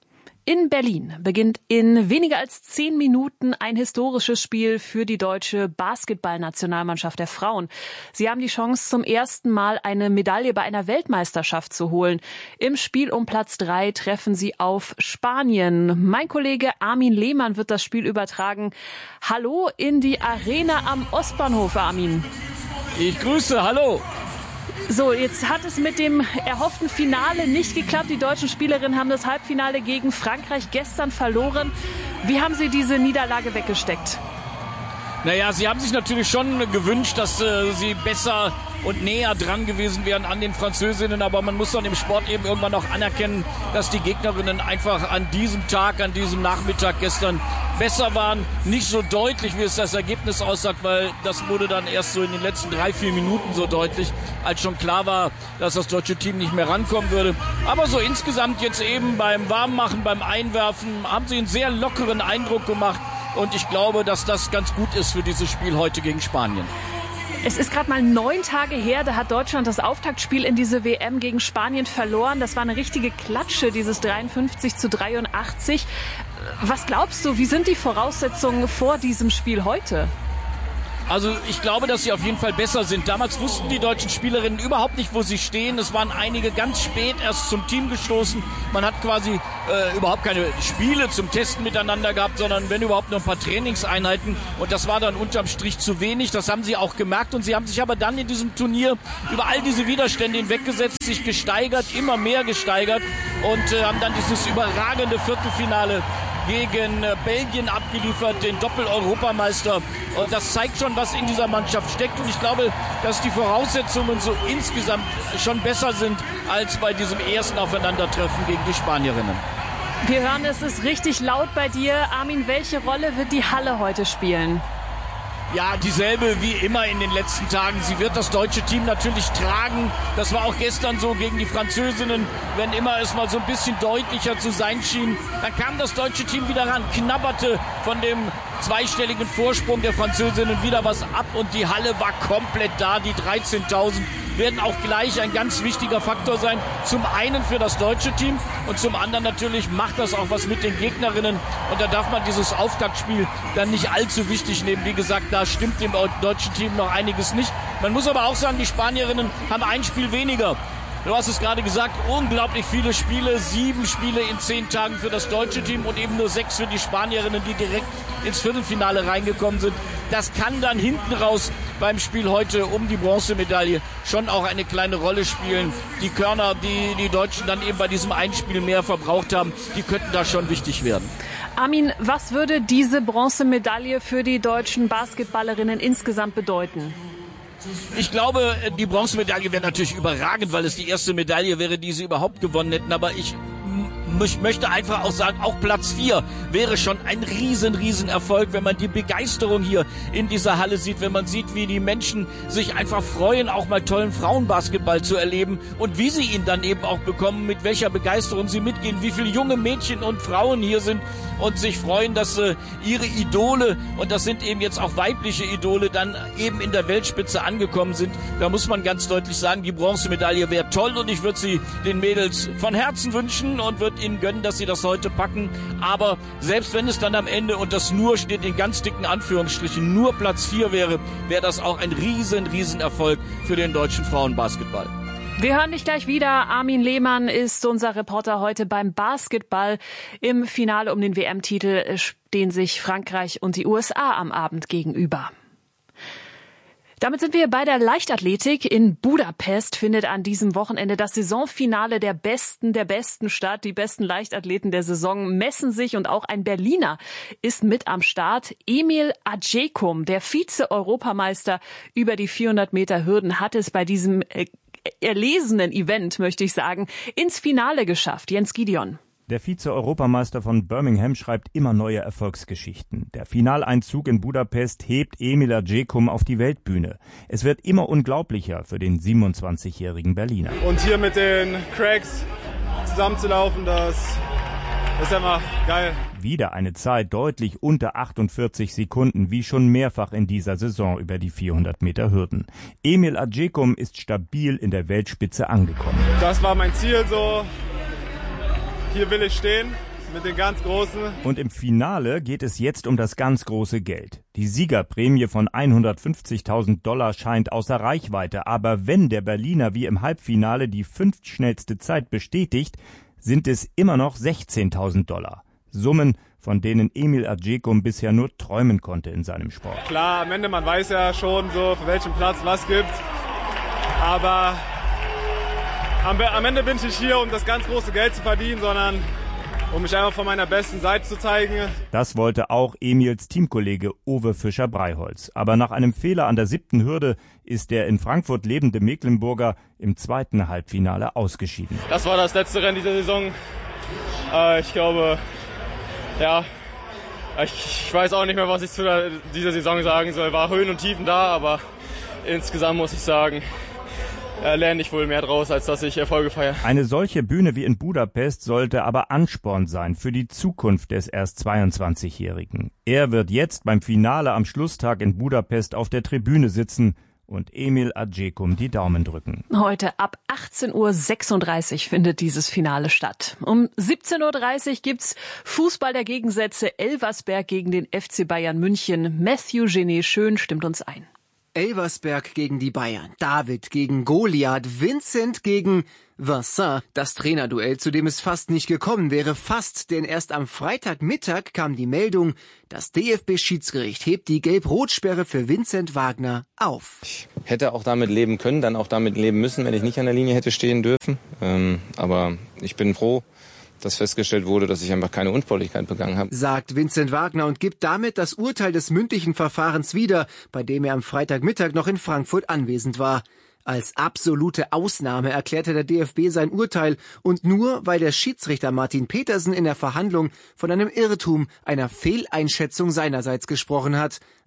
In Berlin beginnt in weniger als zehn Minuten ein historisches Spiel für die deutsche Basketballnationalmannschaft der Frauen. Sie haben die Chance, zum ersten Mal eine Medaille bei einer Weltmeisterschaft zu holen. Im Spiel um Platz drei treffen sie auf Spanien. Mein Kollege Armin Lehmann wird das Spiel übertragen. Hallo in die Arena am Ostbahnhof, Armin. Ich grüße, hallo. So, jetzt hat es mit dem erhofften Finale nicht geklappt. Die deutschen Spielerinnen haben das Halbfinale gegen Frankreich gestern verloren. Wie haben Sie diese Niederlage weggesteckt? Naja, sie haben sich natürlich schon gewünscht, dass äh, sie besser und näher dran gewesen wären an den Französinnen. Aber man muss dann im Sport eben irgendwann auch anerkennen, dass die Gegnerinnen einfach an diesem Tag, an diesem Nachmittag gestern besser waren. Nicht so deutlich, wie es das Ergebnis aussagt, weil das wurde dann erst so in den letzten drei, vier Minuten so deutlich, als schon klar war, dass das deutsche Team nicht mehr rankommen würde. Aber so insgesamt jetzt eben beim Warmmachen, beim Einwerfen, haben sie einen sehr lockeren Eindruck gemacht. Und ich glaube, dass das ganz gut ist für dieses Spiel heute gegen Spanien. Es ist gerade mal neun Tage her, da hat Deutschland das Auftaktspiel in diese W M gegen Spanien verloren. Das war eine richtige Klatsche, dieses dreiundfünfzig zu dreiundachtzig. Was glaubst du, wie sind die Voraussetzungen vor diesem Spiel heute? Also ich glaube, dass sie auf jeden Fall besser sind. Damals wussten die deutschen Spielerinnen überhaupt nicht, wo sie stehen. Es waren einige ganz spät erst zum Team gestoßen. Man hat quasi äh, überhaupt keine Spiele zum Testen miteinander gehabt, sondern wenn überhaupt nur ein paar Trainingseinheiten. Und das war dann unterm Strich zu wenig. Das haben sie auch gemerkt. Und sie haben sich aber dann in diesem Turnier über all diese Widerstände hinweggesetzt, sich gesteigert, immer mehr gesteigert und äh, haben dann dieses überragende Viertelfinale gegen Belgien abgeliefert, den Doppel-Europameister. Und das zeigt schon, was in dieser Mannschaft steckt. Und ich glaube, dass die Voraussetzungen so insgesamt schon besser sind als bei diesem ersten Aufeinandertreffen gegen die Spanierinnen. Wir hören, es ist richtig laut bei dir. Armin, welche Rolle wird die Halle heute spielen? ja, dieselbe wie immer in den letzten Tagen. Sie wird das deutsche Team natürlich tragen. Das war auch gestern so gegen die Französinnen. Wenn immer es mal so ein bisschen deutlicher zu sein schien, dann kam das deutsche Team wieder ran, knabberte von dem zweistelligen Vorsprung der Französinnen wieder was ab und die Halle war komplett da. Die dreizehntausend werden auch gleich ein ganz wichtiger Faktor sein. Zum einen für das deutsche Team und zum anderen natürlich macht das auch was mit den Gegnerinnen. Und da darf man dieses Auftaktspiel dann nicht allzu wichtig nehmen. Wie gesagt, da stimmt dem deutschen Team noch einiges nicht. Man muss aber auch sagen, die Spanierinnen haben ein Spiel weniger. Du hast es gerade gesagt, unglaublich viele Spiele, sieben Spiele in zehn Tagen für das deutsche Team und eben nur sechs für die Spanierinnen, die direkt ins Viertelfinale reingekommen sind. Das kann dann hinten raus beim Spiel heute um die Bronzemedaille schon auch eine kleine Rolle spielen. Die Körner, die die Deutschen dann eben bei diesem Einspiel mehr verbraucht haben, die könnten da schon wichtig werden. Armin, was würde diese Bronzemedaille für die deutschen Basketballerinnen insgesamt bedeuten? Ich glaube, die Bronzemedaille wäre natürlich überragend, weil es die erste Medaille wäre, die sie überhaupt gewonnen hätten. Aber ich Ich möchte einfach auch sagen, auch Platz vier wäre schon ein riesen, riesen Erfolg, wenn man die Begeisterung hier in dieser Halle sieht, wenn man sieht, wie die Menschen sich einfach freuen, auch mal tollen Frauenbasketball zu erleben und wie sie ihn dann eben auch bekommen, mit welcher Begeisterung sie mitgehen, wie viele junge Mädchen und Frauen hier sind und sich freuen, dass äh, ihre Idole, und das sind eben jetzt auch weibliche Idole, dann eben in der Weltspitze angekommen sind. Da muss man ganz deutlich sagen, die Bronzemedaille wäre toll und ich würde sie den Mädels von Herzen wünschen und würde ihnen gönnen, dass sie das heute packen. Aber selbst wenn es dann am Ende, und das nur steht in ganz dicken Anführungsstrichen, nur Platz vier wäre, wäre das auch ein riesen, riesen Erfolg für den deutschen Frauenbasketball. Wir hören dich gleich wieder. Armin Lehmann ist unser Reporter heute beim Basketball. Im Finale um den W M-Titel stehen sich Frankreich und die U S A am Abend gegenüber. Damit sind wir bei der Leichtathletik. In Budapest findet an diesem Wochenende das Saisonfinale der Besten der Besten statt. Die besten Leichtathleten der Saison messen sich und auch ein Berliner ist mit am Start. Emil Adjekum, der Vize-Europameister über die vierhundert Meter Hürden, hat es bei diesem äh, erlesenen Event, möchte ich sagen, ins Finale geschafft. Jens Gideon. Der Vize-Europameister von Birmingham schreibt immer neue Erfolgsgeschichten. Der Finaleinzug in Budapest hebt Emil Adjekum auf die Weltbühne. Es wird immer unglaublicher für den siebenundzwanzigjährigen Berliner. Und hier mit den Cracks zusammenzulaufen, das ist einfach geil. Wieder eine Zeit deutlich unter achtundvierzig Sekunden, wie schon mehrfach in dieser Saison über die vierhundert Meter Hürden. Emil Adjekum ist stabil in der Weltspitze angekommen. Das war mein Ziel so. Hier will ich stehen mit den ganz Großen. Und im Finale geht es jetzt um das ganz große Geld. Die Siegerprämie von hundertfünfzigtausend Dollar scheint außer Reichweite. Aber wenn der Berliner wie im Halbfinale die fünftschnellste Zeit bestätigt, sind es immer noch sechzehntausend Dollar. Summen, von denen Emil Adjekum bisher nur träumen konnte in seinem Sport. Klar, am Ende, man weiß ja schon so, für welchen Platz was gibt. Aber Am, am Ende bin ich nicht hier, um das ganz große Geld zu verdienen, sondern um mich einfach von meiner besten Seite zu zeigen. Das wollte auch Emils Teamkollege Uwe Fischer-Breiholz. Aber nach einem Fehler an der siebten Hürde ist der in Frankfurt lebende Mecklenburger im zweiten Halbfinale ausgeschieden. Das war das letzte Rennen dieser Saison. Äh, ich glaube, ja, ich, ich weiß auch nicht mehr, was ich zu der, dieser Saison sagen soll. War Höhen und Tiefen da, aber insgesamt muss ich sagen, Äh, lerne ich wohl mehr draus, als dass ich Erfolge feiere. Eine solche Bühne wie in Budapest sollte aber Ansporn sein für die Zukunft des erst zweiundzwanzigjährigen. Er wird jetzt beim Finale am Schlusstag in Budapest auf der Tribüne sitzen und Emil Adjekum die Daumen drücken. Heute ab achtzehn Uhr sechsunddreißig findet dieses Finale statt. Um siebzehn Uhr dreißig gibt's Fußball der Gegensätze. Elversberg gegen den F C Bayern München. Matthew Genet Schön stimmt uns ein. Elversberg gegen die Bayern, David gegen Goliath, Vincent gegen Vincent. Das Trainerduell, zu dem es fast nicht gekommen wäre, fast, denn erst am Freitagmittag kam die Meldung, das D F B-Schiedsgericht hebt die Gelb-Rot-Sperre für Vincent Wagner auf. Ich hätte auch damit leben können, dann auch damit leben müssen, wenn ich nicht an der Linie hätte stehen dürfen. Ähm, aber ich bin froh, dass festgestellt wurde, dass ich einfach keine Unsportlichkeit begangen habe. Sagt Vincent Wagner und gibt damit das Urteil des mündlichen Verfahrens wieder, bei dem er am Freitagmittag noch in Frankfurt anwesend war. Als absolute Ausnahme erklärte der D F B sein Urteil und nur, weil der Schiedsrichter Martin Petersen in der Verhandlung von einem Irrtum, einer Fehleinschätzung seinerseits gesprochen hat.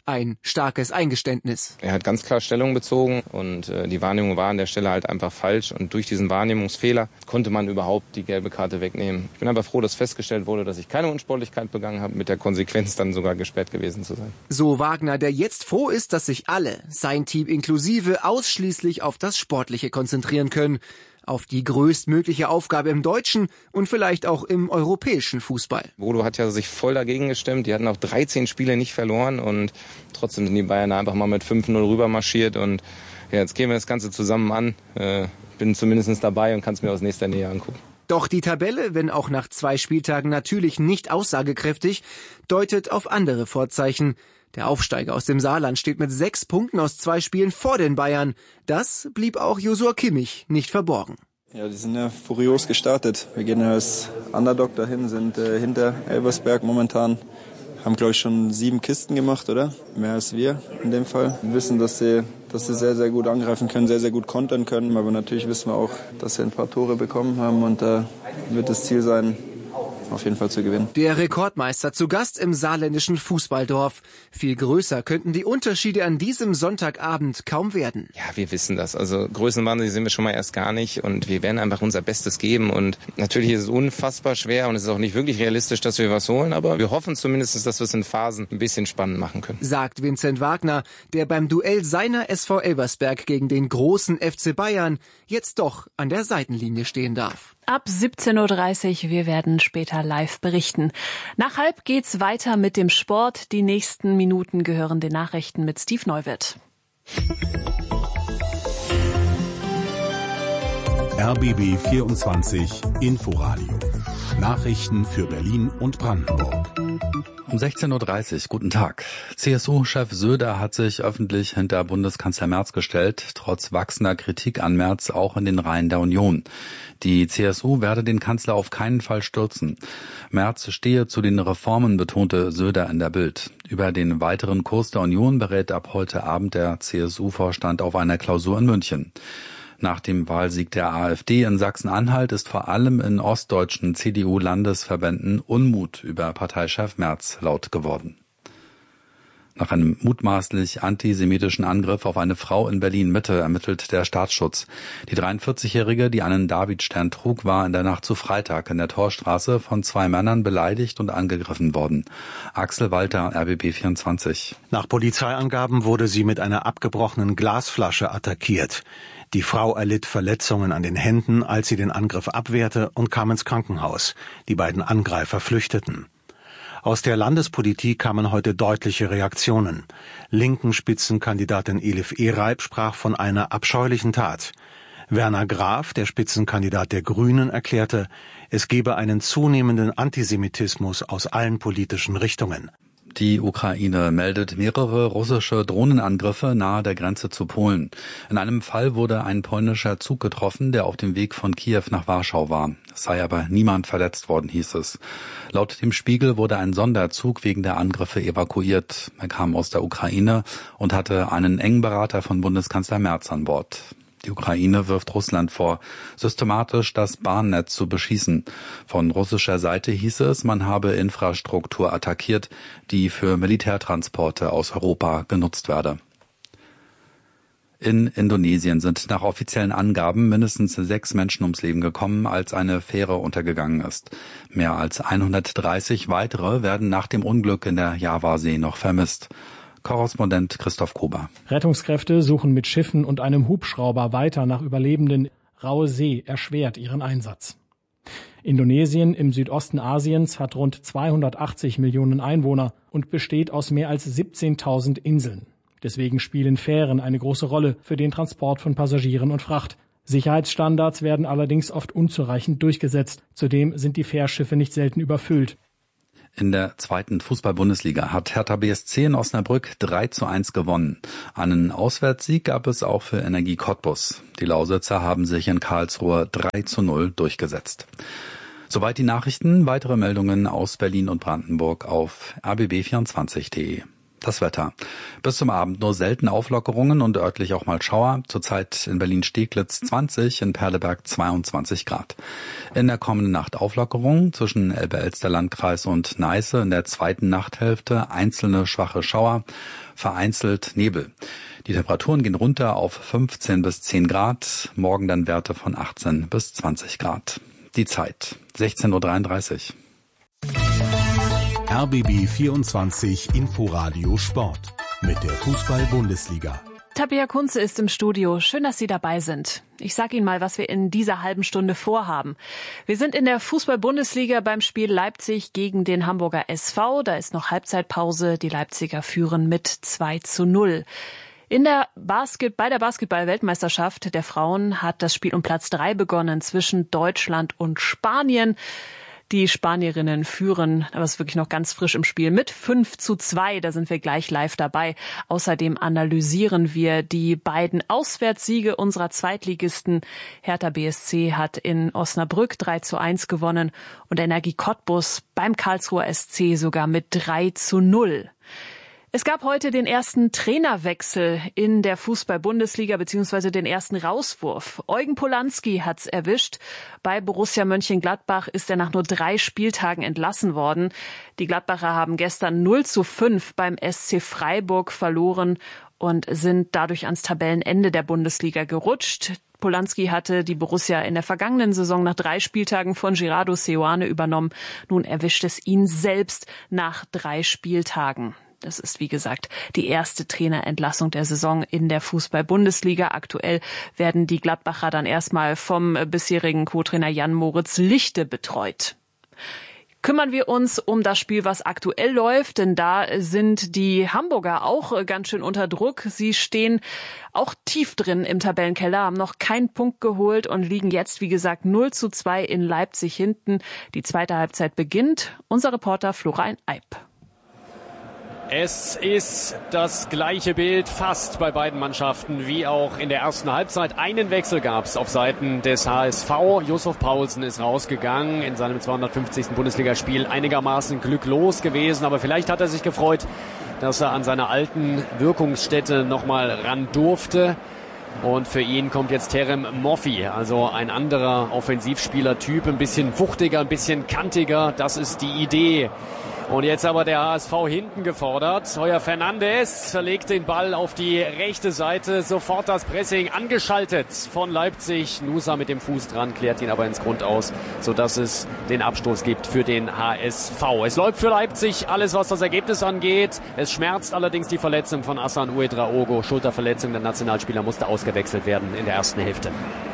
Ein starkes Eingeständnis. Er hat ganz klar Stellung bezogen und äh, die Wahrnehmung war an der Stelle halt einfach falsch. Und durch diesen Wahrnehmungsfehler konnte man überhaupt die gelbe Karte wegnehmen. Ich bin aber froh, dass festgestellt wurde, dass ich keine Unsportlichkeit begangen habe, mit der Konsequenz dann sogar gesperrt gewesen zu sein. So Wagner, der jetzt froh ist, dass sich alle, sein Team inklusive, ausschließlich auf das Sportliche konzentrieren können. Auf die größtmögliche Aufgabe im deutschen und vielleicht auch im europäischen Fußball. Bodo hat ja sich voll dagegen gestemmt. Die hatten auch dreizehn Spiele nicht verloren und trotzdem sind die Bayern einfach mal mit fünf null rüber marschiert. Und ja, jetzt gehen wir das Ganze zusammen an. Äh, bin zumindest dabei und kann es mir aus nächster Nähe angucken. Doch die Tabelle, wenn auch nach zwei Spieltagen natürlich nicht aussagekräftig, deutet auf andere Vorzeichen. Der Aufsteiger aus dem Saarland steht mit sechs Punkten aus zwei Spielen vor den Bayern. Das blieb auch Josua Kimmich nicht verborgen. Ja, die sind ja furios gestartet. Wir gehen ja als Underdog dahin, sind äh, hinter Elversberg momentan. Haben, glaube ich, schon sieben Kisten gemacht, oder? Mehr als wir in dem Fall. Wir wissen, dass sie, dass sie sehr, sehr gut angreifen können, sehr, sehr gut kontern können. Aber natürlich wissen wir auch, dass sie ein paar Tore bekommen haben. Und da äh, wird das Ziel sein, auf jeden Fall zu gewinnen. Der Rekordmeister zu Gast im saarländischen Fußballdorf. Viel größer könnten die Unterschiede an diesem Sonntagabend kaum werden. Ja, wir wissen das. Also Größenwahnsinn sind wir schon mal erst gar nicht und wir werden einfach unser Bestes geben. Und natürlich ist es unfassbar schwer und es ist auch nicht wirklich realistisch, dass wir was holen, aber wir hoffen zumindest, dass wir es in Phasen ein bisschen spannend machen können. Sagt Vincent Wagner, der beim Duell seiner S V Elversberg gegen den großen F C Bayern jetzt doch an der Seitenlinie stehen darf. Ab siebzehn Uhr dreißig, wir werden später live berichten. Nach halb geht's weiter mit dem Sport. Die nächsten Minuten gehören den Nachrichten mit Steve Neuwirth. R B B vierundzwanzig Inforadio. Nachrichten für Berlin und Brandenburg. Um sechzehn Uhr dreißig, guten Tag. C S U-Chef Söder hat sich öffentlich hinter Bundeskanzler Merz gestellt, trotz wachsender Kritik an Merz auch in den Reihen der Union. Die C S U werde den Kanzler auf keinen Fall stürzen. Merz stehe zu den Reformen, betonte Söder in der Bild. Über den weiteren Kurs der Union berät ab heute Abend der C S U-Vorstand auf einer Klausur in München. Nach dem Wahlsieg der AfD in Sachsen-Anhalt ist vor allem in ostdeutschen C D U-Landesverbänden Unmut über Parteichef Merz laut geworden. Nach einem mutmaßlich antisemitischen Angriff auf eine Frau in Berlin-Mitte ermittelt der Staatsschutz. Die dreiundvierzigjährige, die einen Davidstern trug, war in der Nacht zu Freitag in der Torstraße von zwei Männern beleidigt und angegriffen worden. Axel Walter, R B B vierundzwanzig. Nach Polizeiangaben wurde sie mit einer abgebrochenen Glasflasche attackiert. Die Frau erlitt Verletzungen an den Händen, als sie den Angriff abwehrte und kam ins Krankenhaus. Die beiden Angreifer flüchteten. Aus der Landespolitik kamen heute deutliche Reaktionen. Linken Spitzenkandidatin Elif Ereib sprach von einer abscheulichen Tat. Werner Graf, der Spitzenkandidat der Grünen, erklärte, es gebe einen zunehmenden Antisemitismus aus allen politischen Richtungen. Die Ukraine meldet mehrere russische Drohnenangriffe nahe der Grenze zu Polen. In einem Fall wurde ein polnischer Zug getroffen, der auf dem Weg von Kiew nach Warschau war. Es sei aber niemand verletzt worden, hieß es. Laut dem Spiegel wurde ein Sonderzug wegen der Angriffe evakuiert. Er kam aus der Ukraine und hatte einen engen Berater von Bundeskanzler Merz an Bord. Die Ukraine wirft Russland vor, systematisch das Bahnnetz zu beschießen. Von russischer Seite hieß es, man habe Infrastruktur attackiert, die für Militärtransporte aus Europa genutzt werde. In Indonesien sind nach offiziellen Angaben mindestens sechs Menschen ums Leben gekommen, als eine Fähre untergegangen ist. Mehr als hundertdreißig weitere werden nach dem Unglück in der Javasee noch vermisst. Korrespondent Christoph Kober. Rettungskräfte suchen mit Schiffen und einem Hubschrauber weiter nach Überlebenden. Raue See erschwert ihren Einsatz. Indonesien im Südosten Asiens hat rund zweihundertachtzig Millionen Einwohner und besteht aus mehr als siebzehntausend Inseln. Deswegen spielen Fähren eine große Rolle für den Transport von Passagieren und Fracht. Sicherheitsstandards werden allerdings oft unzureichend durchgesetzt. Zudem sind die Fährschiffe nicht selten überfüllt. In der zweiten Fußball-Bundesliga hat Hertha B S C in Osnabrück drei zu eins gewonnen. Einen Auswärtssieg gab es auch für Energie Cottbus. Die Lausitzer haben sich in Karlsruhe drei zu null durchgesetzt. Soweit die Nachrichten. Weitere Meldungen aus Berlin und Brandenburg auf r b b vierundzwanzig punkt d e. Das Wetter. Bis zum Abend nur selten Auflockerungen und örtlich auch mal Schauer. Zurzeit in Berlin-Steglitz zwanzig, in Perleberg zweiundzwanzig Grad. In der kommenden Nacht Auflockerungen zwischen Elbe-Elster-Landkreis und Neiße. In der zweiten Nachthälfte einzelne schwache Schauer, vereinzelt Nebel. Die Temperaturen gehen runter auf fünfzehn bis zehn Grad. Morgen dann Werte von achtzehn bis zwanzig Grad. Die Zeit sechzehn Uhr dreiunddreißig. R B B vierundzwanzig Inforadio Sport mit der Fußball-Bundesliga. Tabea Kunze ist im Studio. Schön, dass Sie dabei sind. Ich sage Ihnen mal, was wir in dieser halben Stunde vorhaben. Wir sind in der Fußball-Bundesliga beim Spiel Leipzig gegen den Hamburger S V. Da ist noch Halbzeitpause. Die Leipziger führen mit zwei zu null. In der Basket, bei der Basketball-Weltmeisterschaft der Frauen hat das Spiel um Platz drei begonnen zwischen Deutschland und Spanien. Die Spanierinnen führen, aber es ist wirklich noch ganz frisch im Spiel, mit fünf zu zwei. Da sind wir gleich live dabei. Außerdem analysieren wir die beiden Auswärtssiege unserer Zweitligisten. Hertha B S C hat in Osnabrück drei zu eins gewonnen und Energie Cottbus beim Karlsruher S C sogar mit drei zu null. Es gab heute den ersten Trainerwechsel in der Fußball-Bundesliga bzw. den ersten Rauswurf. Eugen Polanski hat's erwischt. Bei Borussia Mönchengladbach ist er nach nur drei Spieltagen entlassen worden. Die Gladbacher haben gestern null zu fünf beim S C Freiburg verloren und sind dadurch ans Tabellenende der Bundesliga gerutscht. Polanski hatte die Borussia in der vergangenen Saison nach drei Spieltagen von Gerardo Seoane übernommen. Nun erwischt es ihn selbst nach drei Spieltagen. Das ist, wie gesagt, die erste Trainerentlassung der Saison in der Fußball-Bundesliga. Aktuell werden die Gladbacher dann erstmal vom bisherigen Co-Trainer Jan-Moritz Lichte betreut. Kümmern wir uns um das Spiel, was aktuell läuft, denn da sind die Hamburger auch ganz schön unter Druck. Sie stehen auch tief drin im Tabellenkeller, haben noch keinen Punkt geholt und liegen jetzt, wie gesagt, null zu zwei in Leipzig hinten. Die zweite Halbzeit beginnt. Unser Reporter Florian Eib. Es ist das gleiche Bild fast bei beiden Mannschaften wie auch in der ersten Halbzeit. Einen Wechsel gab es auf Seiten des H S V. Yusuf Paulsen ist rausgegangen in seinem zweihundertfünfzigsten Bundesligaspiel. Einigermaßen glücklos gewesen, aber vielleicht hat er sich gefreut, dass er an seiner alten Wirkungsstätte nochmal ran durfte. Und für ihn kommt jetzt Terem Moffi, also ein anderer Offensivspielertyp, ein bisschen wuchtiger, ein bisschen kantiger. Das ist die Idee. Und jetzt aber der H S V hinten gefordert. Heuer Fernandes verlegt den Ball auf die rechte Seite. Sofort das Pressing angeschaltet von Leipzig. Nusa mit dem Fuß dran, klärt ihn aber ins Grund aus, sodass es den Abstoß gibt für den H S V. Es läuft für Leipzig alles, was das Ergebnis angeht. Es schmerzt allerdings die Verletzung von Hassan Ouedraogo. Schulterverletzung, der Nationalspieler musste ausgewechselt werden in der ersten Hälfte.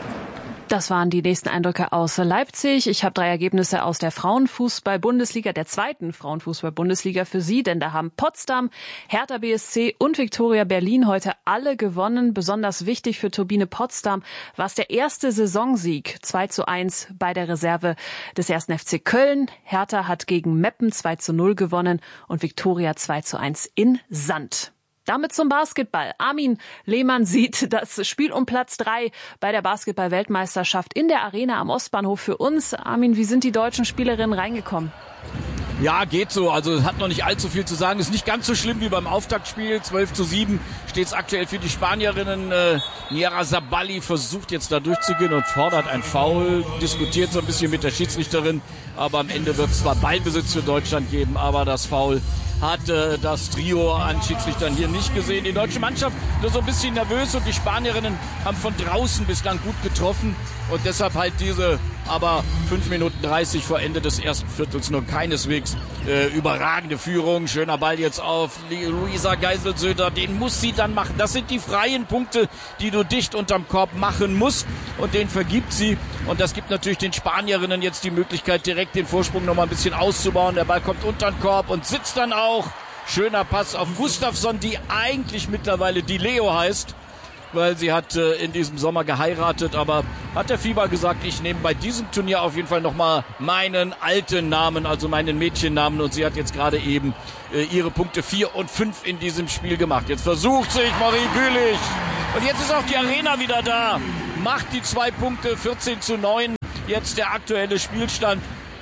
Das waren die nächsten Eindrücke aus Leipzig. Ich habe drei Ergebnisse aus der Frauenfußball-Bundesliga, der zweiten Frauenfußball-Bundesliga für Sie, denn da haben Potsdam, Hertha B S C und Viktoria Berlin heute alle gewonnen. Besonders wichtig für Turbine Potsdam war es der erste Saisonsieg, zwei zu eins bei der Reserve des ersten F C Köln. Hertha hat gegen Meppen zwei zu null gewonnen und Viktoria zwei zu eins in Sand. Damit zum Basketball. Armin Lehmann sieht das Spiel um Platz drei bei der Basketball-Weltmeisterschaft in der Arena am Ostbahnhof für uns. Armin, wie sind die deutschen Spielerinnen reingekommen? Ja, geht so. Also es hat noch nicht allzu viel zu sagen. Ist nicht ganz so schlimm wie beim Auftaktspiel. zwölf zu sieben steht es aktuell für die Spanierinnen. Äh, Niara Sabali versucht jetzt da durchzugehen und fordert ein Foul. Diskutiert so ein bisschen mit der Schiedsrichterin. Aber am Ende wird es zwar Ballbesitz für Deutschland geben, aber das Foul hat äh, das Trio an Schiedsrichtern hier nicht gesehen. Die deutsche Mannschaft nur so ein bisschen nervös und die Spanierinnen haben von draußen bislang gut getroffen und deshalb halt diese aber fünf Minuten dreißig vor Ende des ersten Viertels nur keineswegs äh, überragende Führung. Schöner Ball jetzt auf Luisa Geiselsöder, den muss sie dann machen. Das sind die freien Punkte, die du dicht unterm Korb machen musst und den vergibt sie und das gibt natürlich den Spanierinnen jetzt die Möglichkeit, direkt den Vorsprung noch mal ein bisschen auszubauen. Der Ball kommt unter den Korb und sitzt dann auch. Schöner Pass auf Gustafsson, die eigentlich mittlerweile die Leo heißt, weil sie hat äh, in diesem Sommer geheiratet, aber hat der Fieber gesagt, ich nehme bei diesem Turnier auf jeden Fall nochmal meinen alten Namen, also meinen Mädchennamen und sie hat jetzt gerade eben äh, ihre Punkte vier und fünf in diesem Spiel gemacht. Jetzt versucht sich Marie Gülich und jetzt ist auch die Arena wieder da, macht die zwei Punkte, vierzehn zu neun, jetzt der aktuelle Spielstand.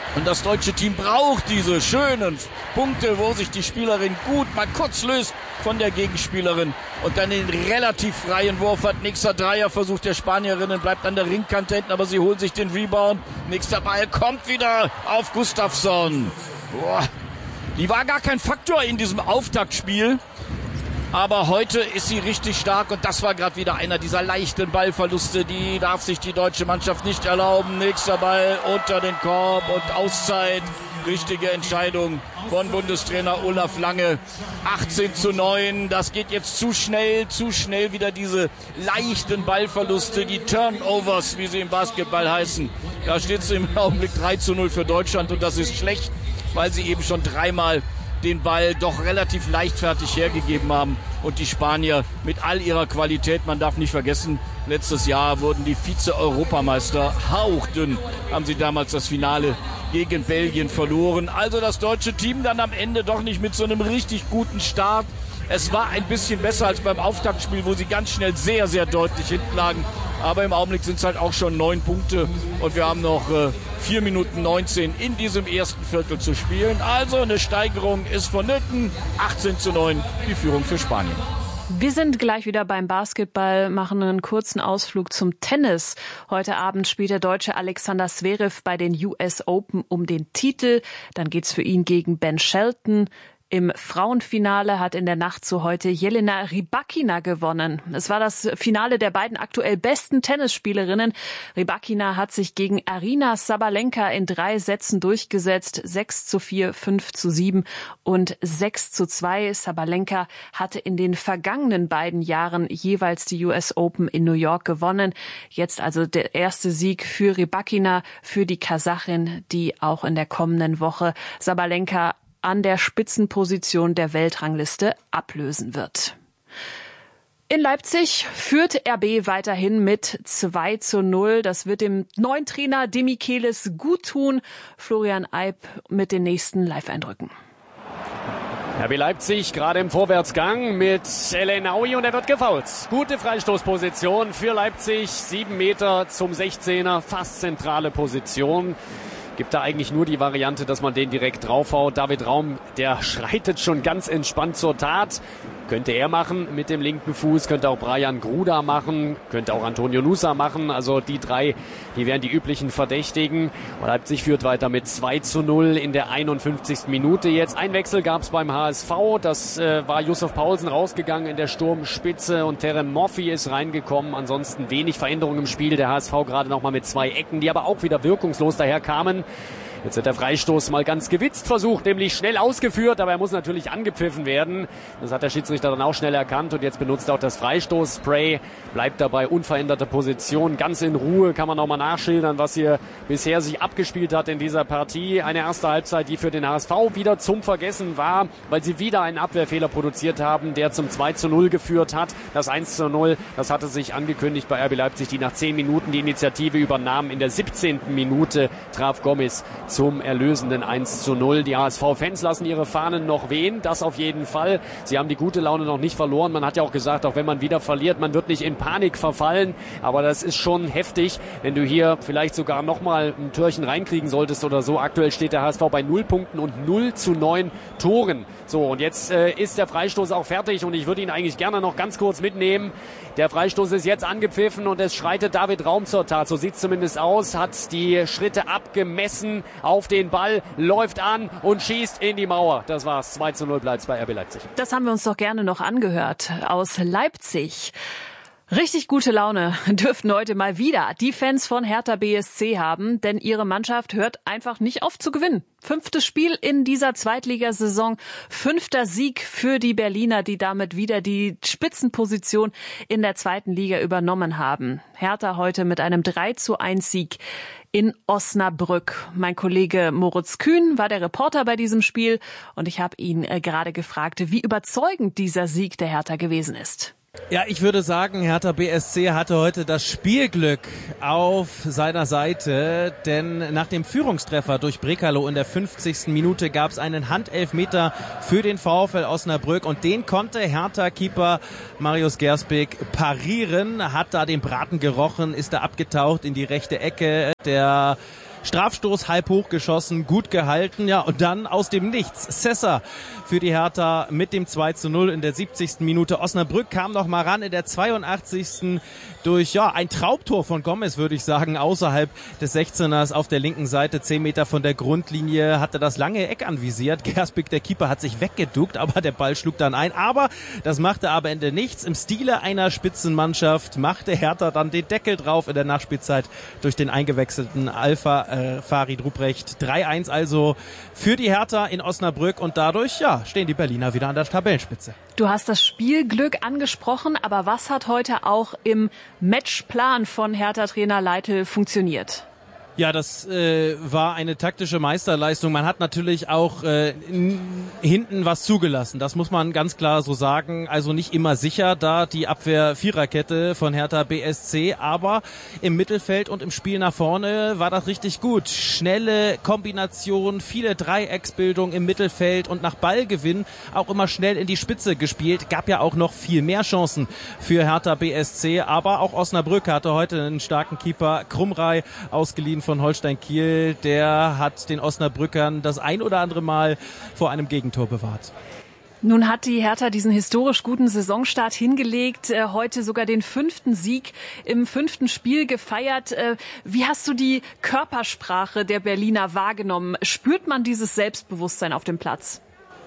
Und das deutsche Team braucht diese schönen Punkte, wo sich die Spielerin gut mal kurz löst von der Gegenspielerin und dann den relativ freien Wurf hat. Nächster Dreierversuch der Spanierinnen, bleibt an der Ringkante hinten, aber sie holen sich den Rebound. Nächster Ball kommt wieder auf Gustafsson. Boah, die war gar kein Faktor in diesem Auftaktspiel. Aber heute ist sie richtig stark und das war gerade wieder einer dieser leichten Ballverluste. Die darf sich die deutsche Mannschaft nicht erlauben. Nächster Ball unter den Korb und Auszeit. Richtige Entscheidung von Bundestrainer Olaf Lange. achtzehn zu neun, das geht jetzt zu schnell, zu schnell wieder diese leichten Ballverluste, die Turnovers, wie sie im Basketball heißen. Da steht es im Augenblick drei zu null für Deutschland und das ist schlecht, weil sie eben schon dreimal den Ball doch relativ leichtfertig hergegeben haben und die Spanier mit all ihrer Qualität, man darf nicht vergessen, letztes Jahr wurden die Vize-Europameister, hauchdünn haben sie damals das Finale gegen Belgien verloren. Also das deutsche Team dann am Ende doch nicht mit so einem richtig guten Start. Es war ein bisschen besser als beim Auftaktspiel, wo sie ganz schnell sehr, sehr deutlich hinten lagen. Aber im Augenblick sind es halt auch schon neun Punkte und wir haben noch äh, vier Minuten neunzehn in diesem ersten Viertel zu spielen. Also eine Steigerung ist vonnöten. achtzehn zu neun die Führung für Spanien. Wir sind gleich wieder beim Basketball, machen einen kurzen Ausflug zum Tennis. Heute Abend spielt der Deutsche Alexander Zverev bei den U S Open um den Titel. Dann geht's für ihn gegen Ben Shelton. Im Frauenfinale hat in der Nacht zu heute Jelena Rybakina gewonnen. Es war das Finale der beiden aktuell besten Tennisspielerinnen. Rybakina hat sich gegen Aryna Sabalenka in drei Sätzen durchgesetzt. sechs zu vier, fünf zu sieben und sechs zu zwei. Sabalenka hatte in den vergangenen beiden Jahren jeweils die U S Open in New York gewonnen. Jetzt also der erste Sieg für Rybakina, für die Kasachin, die auch in der kommenden Woche Sabalenka an der Spitzenposition der Weltrangliste ablösen wird. In Leipzig führt R B weiterhin mit zwei zu null. Das wird dem neuen Trainer Demichelis gut tun. Florian Eib mit den nächsten Live-Eindrücken. R B Leipzig gerade im Vorwärtsgang mit El Enaoui und er wird gefoult. Gute Freistoßposition für Leipzig. Sieben Meter zum sechzehner, fast zentrale Position. Gibt da eigentlich nur die Variante, dass man den direkt draufhaut. David Raum, der schreitet schon ganz entspannt zur Tat. Könnte er machen mit dem linken Fuß, könnte auch Brian Gruda machen, könnte auch Antonio Nusa machen. Also die drei, die wären die üblichen Verdächtigen. Und Leipzig führt weiter mit zwei zu null in der einundfünfzigsten Minute jetzt. Ein Wechsel gab es beim H S V. Das äh, war Yusuf Paulsen rausgegangen in der Sturmspitze und Terem Moffi ist reingekommen. Ansonsten wenig Veränderung im Spiel. Der H S V gerade nochmal mit zwei Ecken, die aber auch wieder wirkungslos daher kamen. Jetzt wird der Freistoß mal ganz gewitzt versucht, nämlich schnell ausgeführt, aber er muss natürlich angepfiffen werden. Das hat der Schiedsrichter dann auch schnell erkannt und jetzt benutzt auch das Freistoßspray, bleibt dabei unveränderte Position. Ganz in Ruhe kann man nochmal nachschildern, was hier bisher sich abgespielt hat in dieser Partie. Eine erste Halbzeit, die für den H S V wieder zum Vergessen war, weil sie wieder einen Abwehrfehler produziert haben, der zum zwei zu null geführt hat. Das eins zu null, das hatte sich angekündigt bei R B Leipzig, die nach zehn Minuten die Initiative übernahmen. In der siebzehnten Minute traf Gomez zum erlösenden eins zu null. Die H S V-Fans lassen ihre Fahnen noch wehen, das auf jeden Fall. Sie haben die gute Laune noch nicht verloren. Man hat ja auch gesagt, auch wenn man wieder verliert, man wird nicht in Panik verfallen. Aber das ist schon heftig, wenn du hier vielleicht sogar nochmal ein Türchen reinkriegen solltest oder so. Aktuell steht der H S V bei null Punkten und null zu neun Toren. So, und jetzt äh, ist der Freistoß auch fertig und ich würde ihn eigentlich gerne noch ganz kurz mitnehmen. Der Freistoß ist jetzt angepfiffen und es schreitet David Raum zur Tat. So sieht es zumindest aus. Hat die Schritte abgemessen auf den Ball, läuft an und schießt in die Mauer. Das war's. zwei zu null bleibt es bei R B Leipzig. Das haben wir uns doch gerne noch angehört aus Leipzig. Richtig gute Laune dürften heute mal wieder die Fans von Hertha B S C haben, denn ihre Mannschaft hört einfach nicht auf zu gewinnen. Fünftes Spiel in dieser Zweitligasaison, fünfter Sieg für die Berliner, die damit wieder die Spitzenposition in der zweiten Liga übernommen haben. Hertha heute mit einem drei zu eins Sieg in Osnabrück. Mein Kollege Moritz Kühn war der Reporter bei diesem Spiel und ich habe ihn gerade gefragt, wie überzeugend dieser Sieg der Hertha gewesen ist. Ja, ich würde sagen, Hertha B S C hatte heute das Spielglück auf seiner Seite, denn nach dem Führungstreffer durch Brekalo in der fünfzigsten Minute gab es einen Handelfmeter für den VfL Osnabrück und den konnte Hertha-Keeper Marius Gersbeck parieren, hat da den Braten gerochen, ist da abgetaucht in die rechte Ecke. Der Strafstoß halb hoch geschossen, gut gehalten, ja, und dann aus dem Nichts Sessa für die Hertha mit dem zwei zu null in der siebzigsten Minute. Osnabrück kam noch mal ran in der zweiundachtzigsten durch, ja, ein Traumtor von Gomez, würde ich sagen, außerhalb des sechzehners auf der linken Seite, zehn Meter von der Grundlinie, hatte das lange Eck anvisiert. Gersbeck, der Keeper, hat sich weggeduckt, aber der Ball schlug dann ein. Aber das machte aber Ende nichts. Im Stile einer Spitzenmannschaft machte Hertha dann den Deckel drauf in der Nachspielzeit durch den eingewechselten Alpha äh, Farid Ruprecht. drei eins also für die Hertha in Osnabrück und dadurch, ja, stehen die Berliner wieder an der Tabellenspitze. Du hast das Spielglück angesprochen, aber was hat heute auch im Matchplan von Hertha-Trainer Leitl funktioniert? Ja, das äh, war eine taktische Meisterleistung. Man hat natürlich auch äh, n- hinten was zugelassen. Das muss man ganz klar so sagen. Also nicht immer sicher da die Abwehr-Viererkette von Hertha B S C. Aber im Mittelfeld und im Spiel nach vorne war das richtig gut. Schnelle Kombination, viele Dreiecksbildung im Mittelfeld und nach Ballgewinn auch immer schnell in die Spitze gespielt. Gab ja auch noch viel mehr Chancen für Hertha B S C. Aber auch Osnabrück hatte heute einen starken Keeper, Krumrei, ausgeliehen von Holstein Kiel, der hat den Osnabrückern das ein oder andere Mal vor einem Gegentor bewahrt. Nun hat die Hertha diesen historisch guten Saisonstart hingelegt, äh, heute sogar den fünften Sieg im fünften Spiel gefeiert. Äh, wie hast du die Körpersprache der Berliner wahrgenommen? Spürt man dieses Selbstbewusstsein auf dem Platz?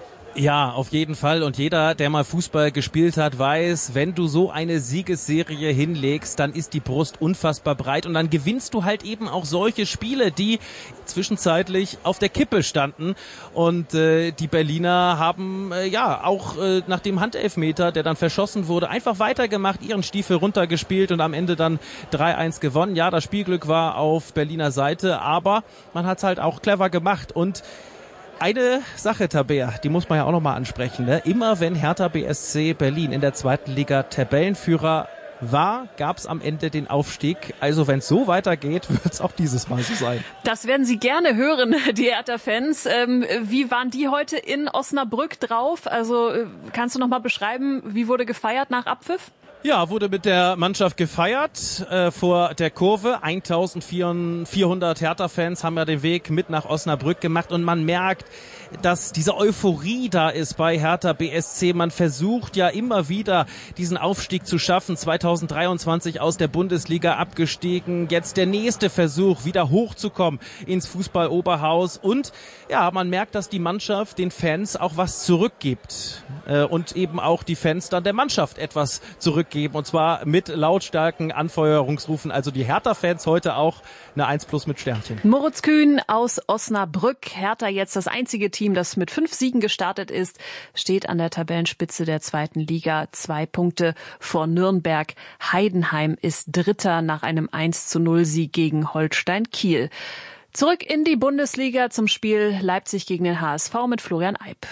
Ja, auf jeden Fall. Und jeder, der mal Fußball gespielt hat, weiß, wenn du so eine Siegesserie hinlegst, dann ist die Brust unfassbar breit und dann gewinnst du halt eben auch solche Spiele, die zwischenzeitlich auf der Kippe standen. Und äh, die Berliner haben äh, ja auch äh, nach dem Handelfmeter, der dann verschossen wurde, einfach weitergemacht, ihren Stiefel runtergespielt und am Ende dann drei eins gewonnen. Ja, das Spielglück war auf Berliner Seite, aber man hat es halt auch clever gemacht. Und eine Sache, Tabea, die muss man ja auch nochmal ansprechen. Ne? Immer wenn Hertha B S C Berlin in der zweiten Liga Tabellenführer war, gab es am Ende den Aufstieg. Also wenn es so weitergeht, wird es auch dieses Mal so sein. Das werden Sie gerne hören, die Hertha-Fans. Ähm, wie waren die heute in Osnabrück drauf? Also kannst du nochmal beschreiben, wie wurde gefeiert nach Abpfiff? Ja, wurde mit der Mannschaft gefeiert äh, vor der Kurve. eintausendvierhundert Hertha-Fans haben ja den Weg mit nach Osnabrück gemacht und man merkt, dass diese Euphorie da ist bei Hertha B S C. Man versucht ja immer wieder, diesen Aufstieg zu schaffen. zweitausenddreiundzwanzig aus der Bundesliga abgestiegen. Jetzt der nächste Versuch, wieder hochzukommen ins Fußball-Oberhaus. Und ja, man merkt, dass die Mannschaft den Fans auch was zurückgibt. Äh, und eben auch die Fans dann der Mannschaft etwas zurückgeben. Und zwar mit lautstarken Anfeuerungsrufen. Also die Hertha-Fans heute auch eine eins plus mit Sternchen. Moritz Kühn aus Osnabrück. Hertha jetzt das einzige Team, das mit fünf Siegen gestartet ist, steht an der Tabellenspitze der zweiten Liga. Zwei Punkte vor Nürnberg. Heidenheim ist Dritter nach einem eins zu null Sieg gegen Holstein Kiel. Zurück in die Bundesliga zum Spiel Leipzig gegen den H S V mit Florian Eib.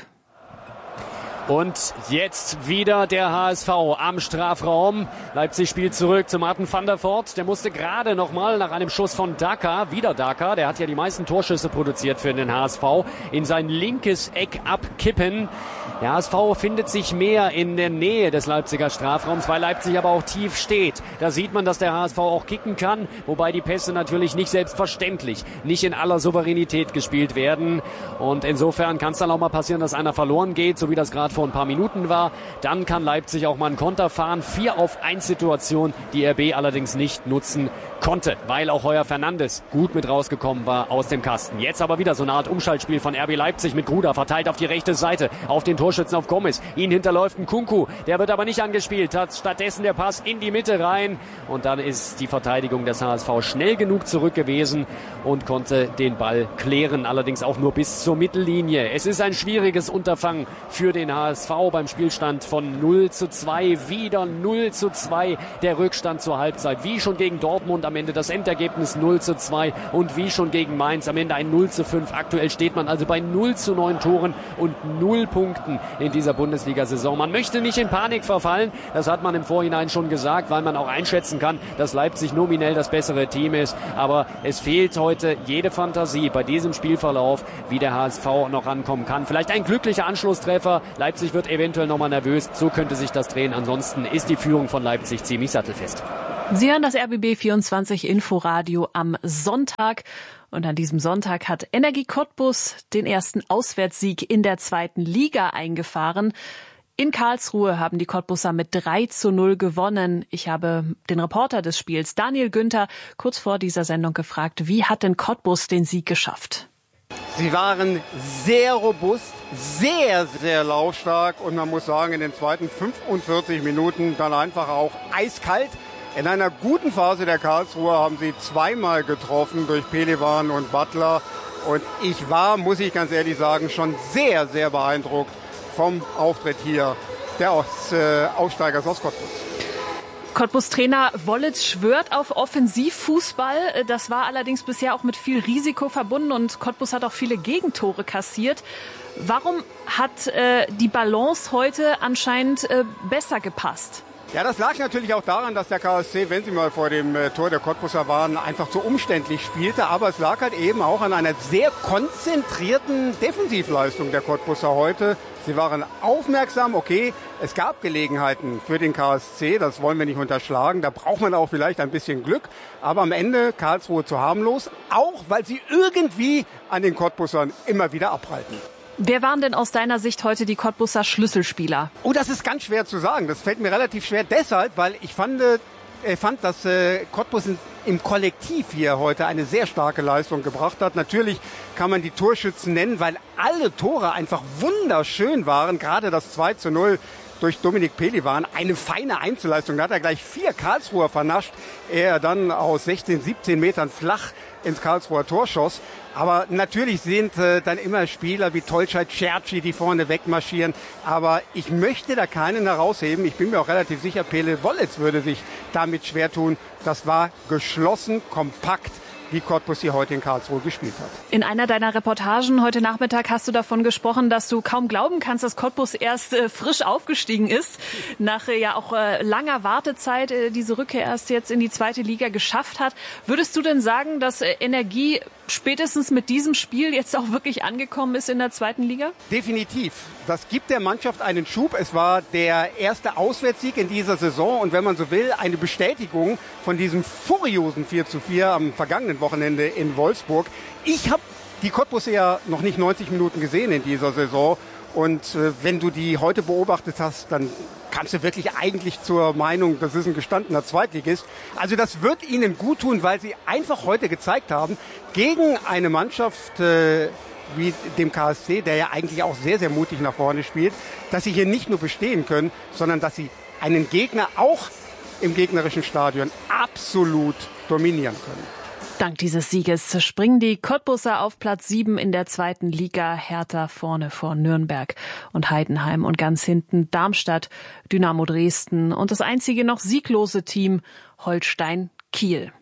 Und jetzt wieder der H S V am Strafraum. Leipzig spielt zurück zu Martin van der Voort. Der musste gerade nochmal nach einem Schuss von Daka, wieder Daka, der hat ja die meisten Torschüsse produziert für den H S V, in sein linkes Eck abkippen. Der H S V findet sich mehr in der Nähe des Leipziger Strafraums, weil Leipzig aber auch tief steht. Da sieht man, dass der H S V auch kicken kann, wobei die Pässe natürlich nicht selbstverständlich, nicht in aller Souveränität gespielt werden. Und insofern kann es dann auch mal passieren, dass einer verloren geht, so wie das gerade vor ein paar Minuten war. Dann kann Leipzig auch mal einen Konter fahren. vier auf eins Situation, die R B allerdings nicht nutzen konnte, weil auch Heuer Fernandes gut mit rausgekommen war aus dem Kasten. Jetzt aber wieder so eine Art Umschaltspiel von R B Leipzig mit Gruda, verteilt auf die rechte Seite, auf den Torschützen auf Gomez. Ihn hinterläuft ein Kunku, der wird aber nicht angespielt, hat stattdessen der Pass in die Mitte rein und dann ist die Verteidigung des H S V schnell genug zurück gewesen und konnte den Ball klären, allerdings auch nur bis zur Mittellinie. Es ist ein schwieriges Unterfangen für den H S V beim Spielstand von null zu zwei, wieder null zu zwei der Rückstand zur Halbzeit, wie schon gegen Dortmund am Ende das Endergebnis null zu zwei und wie schon gegen Mainz am Ende ein null zu fünf. Aktuell steht man also bei null zu neun Toren und null Punkten in dieser Bundesliga-Saison. Man möchte nicht in Panik verfallen, das hat man im Vorhinein schon gesagt, weil man auch einschätzen kann, dass Leipzig nominell das bessere Team ist, aber es fehlt heute jede Fantasie bei diesem Spielverlauf, wie der H S V noch rankommen kann. Vielleicht ein glücklicher Anschlusstreffer, Leipzig wird eventuell nochmal nervös, so könnte sich das drehen, ansonsten ist die Führung von Leipzig ziemlich sattelfest. Sie hören das R B B vierundzwanzig Inforadio am Sonntag. Und an diesem Sonntag hat Energie Cottbus den ersten Auswärtssieg in der zweiten Liga eingefahren. In Karlsruhe haben die Cottbusser mit drei zu null gewonnen. Ich habe den Reporter des Spiels, Daniel Günther, kurz vor dieser Sendung gefragt, wie hat denn Cottbus den Sieg geschafft? Sie waren sehr robust, sehr, sehr laufstark und man muss sagen, in den zweiten fünfundvierzig Minuten dann einfach auch eiskalt. In einer guten Phase der Karlsruher haben sie zweimal getroffen durch Pelivan und Butler. Und ich war, muss ich ganz ehrlich sagen, schon sehr, sehr beeindruckt vom Auftritt hier der Aus, äh, Aufsteigers aus Cottbus. Cottbus-Trainer Wollitz schwört auf Offensivfußball. Das war allerdings bisher auch mit viel Risiko verbunden und Cottbus hat auch viele Gegentore kassiert. Warum hat äh, die Balance heute anscheinend äh, besser gepasst? Ja, das lag natürlich auch daran, dass der K S C, wenn sie mal vor dem äh, Tor der Cottbusser waren, einfach zu umständlich spielte. Aber es lag halt eben auch an einer sehr konzentrierten Defensivleistung der Cottbusser heute. Sie waren aufmerksam, okay, es gab Gelegenheiten für den K S C, das wollen wir nicht unterschlagen. Da braucht man auch vielleicht ein bisschen Glück. Aber am Ende Karlsruhe zu harmlos, auch weil sie irgendwie an den Cottbussern immer wieder abprallten. Wer waren denn aus deiner Sicht heute die Cottbusser Schlüsselspieler? Oh, das ist ganz schwer zu sagen. Das fällt mir relativ schwer deshalb, weil ich fand, äh, fand dass äh, Cottbus in, im Kollektiv hier heute eine sehr starke Leistung gebracht hat. Natürlich kann man die Torschützen nennen, weil alle Tore einfach wunderschön waren. Gerade das zwei zu null durch Dominik Pelivan, eine feine Einzelleistung. Da hat er gleich vier Karlsruher vernascht. Er dann aus sechzehn, siebzehn Metern flach ins Karlsruher Tor schoss. Aber natürlich sind äh, dann immer Spieler wie Tolscheit, Cerci, die vorne wegmarschieren. Aber ich möchte da keinen herausheben. Ich bin mir auch relativ sicher, Pele Wollitz würde sich damit schwer tun. Das war geschlossen, kompakt, wie Cottbus hier heute in Karlsruhe gespielt hat. In einer deiner Reportagen heute Nachmittag hast du davon gesprochen, dass du kaum glauben kannst, dass Cottbus erst äh, frisch aufgestiegen ist. Nach äh, ja auch äh, langer Wartezeit äh, diese Rückkehr erst jetzt in die zweite Liga geschafft hat. Würdest du denn sagen, dass äh, Energie spätestens mit diesem Spiel jetzt auch wirklich angekommen ist in der zweiten Liga? Definitiv. Das gibt der Mannschaft einen Schub. Es war der erste Auswärtssieg in dieser Saison und wenn man so will, eine Bestätigung von diesem furiosen vier zu vier am vergangenen Wochenende in Wolfsburg. Ich habe die Cottbusser ja noch nicht neunzig Minuten gesehen in dieser Saison und äh, wenn du die heute beobachtet hast, dann kannst du wirklich eigentlich zur Meinung, das ist ein gestandener Zweitligist. Also das wird ihnen gut tun, weil sie einfach heute gezeigt haben, gegen eine Mannschaft äh, wie dem K S C, der ja eigentlich auch sehr, sehr mutig nach vorne spielt, dass sie hier nicht nur bestehen können, sondern dass sie einen Gegner auch im gegnerischen Stadion absolut dominieren können. Dank dieses Sieges springen die Cottbusser auf Platz sieben in der zweiten Liga. Hertha vorne vor Nürnberg und Heidenheim und ganz hinten Darmstadt, Dynamo Dresden und das einzige noch sieglose Team Holstein Kiel.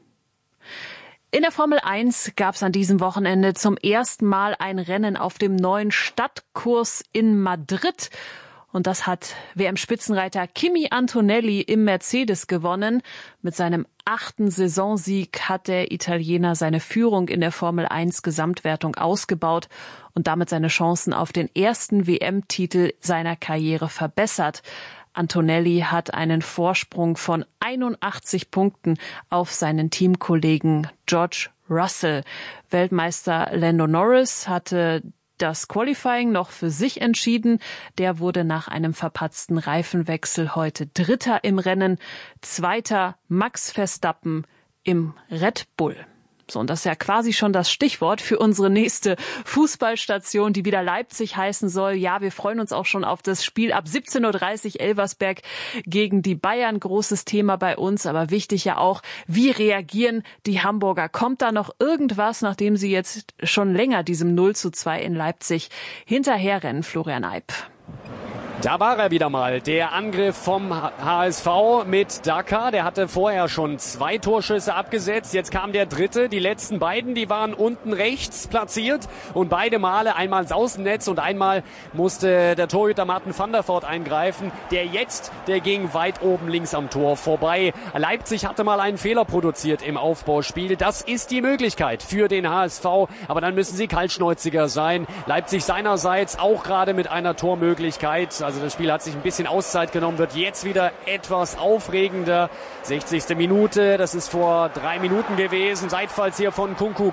In der Formel eins gab es an diesem Wochenende zum ersten Mal ein Rennen auf dem neuen Stadtkurs in Madrid. Und das hat W M-Spitzenreiter Kimi Antonelli im Mercedes gewonnen. Mit seinem achten Saisonsieg hat der Italiener seine Führung in der Formel eins Gesamtwertung ausgebaut und damit seine Chancen auf den ersten W M-Titel seiner Karriere verbessert. Antonelli hat einen Vorsprung von einundachtzig Punkten auf seinen Teamkollegen George Russell. Weltmeister Lando Norris hatte das Qualifying noch für sich entschieden. Der wurde nach einem verpatzten Reifenwechsel heute Dritter im Rennen. Zweiter Max Verstappen im Red Bull. So, und das ist ja quasi schon das Stichwort für unsere nächste Fußballstation, die wieder Leipzig heißen soll. Ja, wir freuen uns auch schon auf das Spiel ab siebzehn Uhr dreißig Elversberg gegen die Bayern. Großes Thema bei uns, aber wichtig ja auch, wie reagieren die Hamburger? Kommt da noch irgendwas, nachdem sie jetzt schon länger diesem null zu zwei in Leipzig hinterherrennen? Florian Eib. Da war er wieder mal, der Angriff vom H S V mit Daka. Der hatte vorher schon zwei Torschüsse abgesetzt. Jetzt kam der dritte. Die letzten beiden, die waren unten rechts platziert. Und beide Male, einmal ins Außennetz und einmal musste der Torhüter Martin van der Voort eingreifen. Der jetzt, der ging weit oben links am Tor vorbei. Leipzig hatte mal einen Fehler produziert im Aufbauspiel. Das ist die Möglichkeit für den H S V. Aber dann müssen sie kaltschnäuziger sein. Leipzig seinerseits auch gerade mit einer Tormöglichkeit. Also das Spiel hat sich ein bisschen Auszeit genommen, wird jetzt wieder etwas aufregender. sechzigste Minute, das ist vor drei Minuten gewesen. Seitfalls hier von Kunku.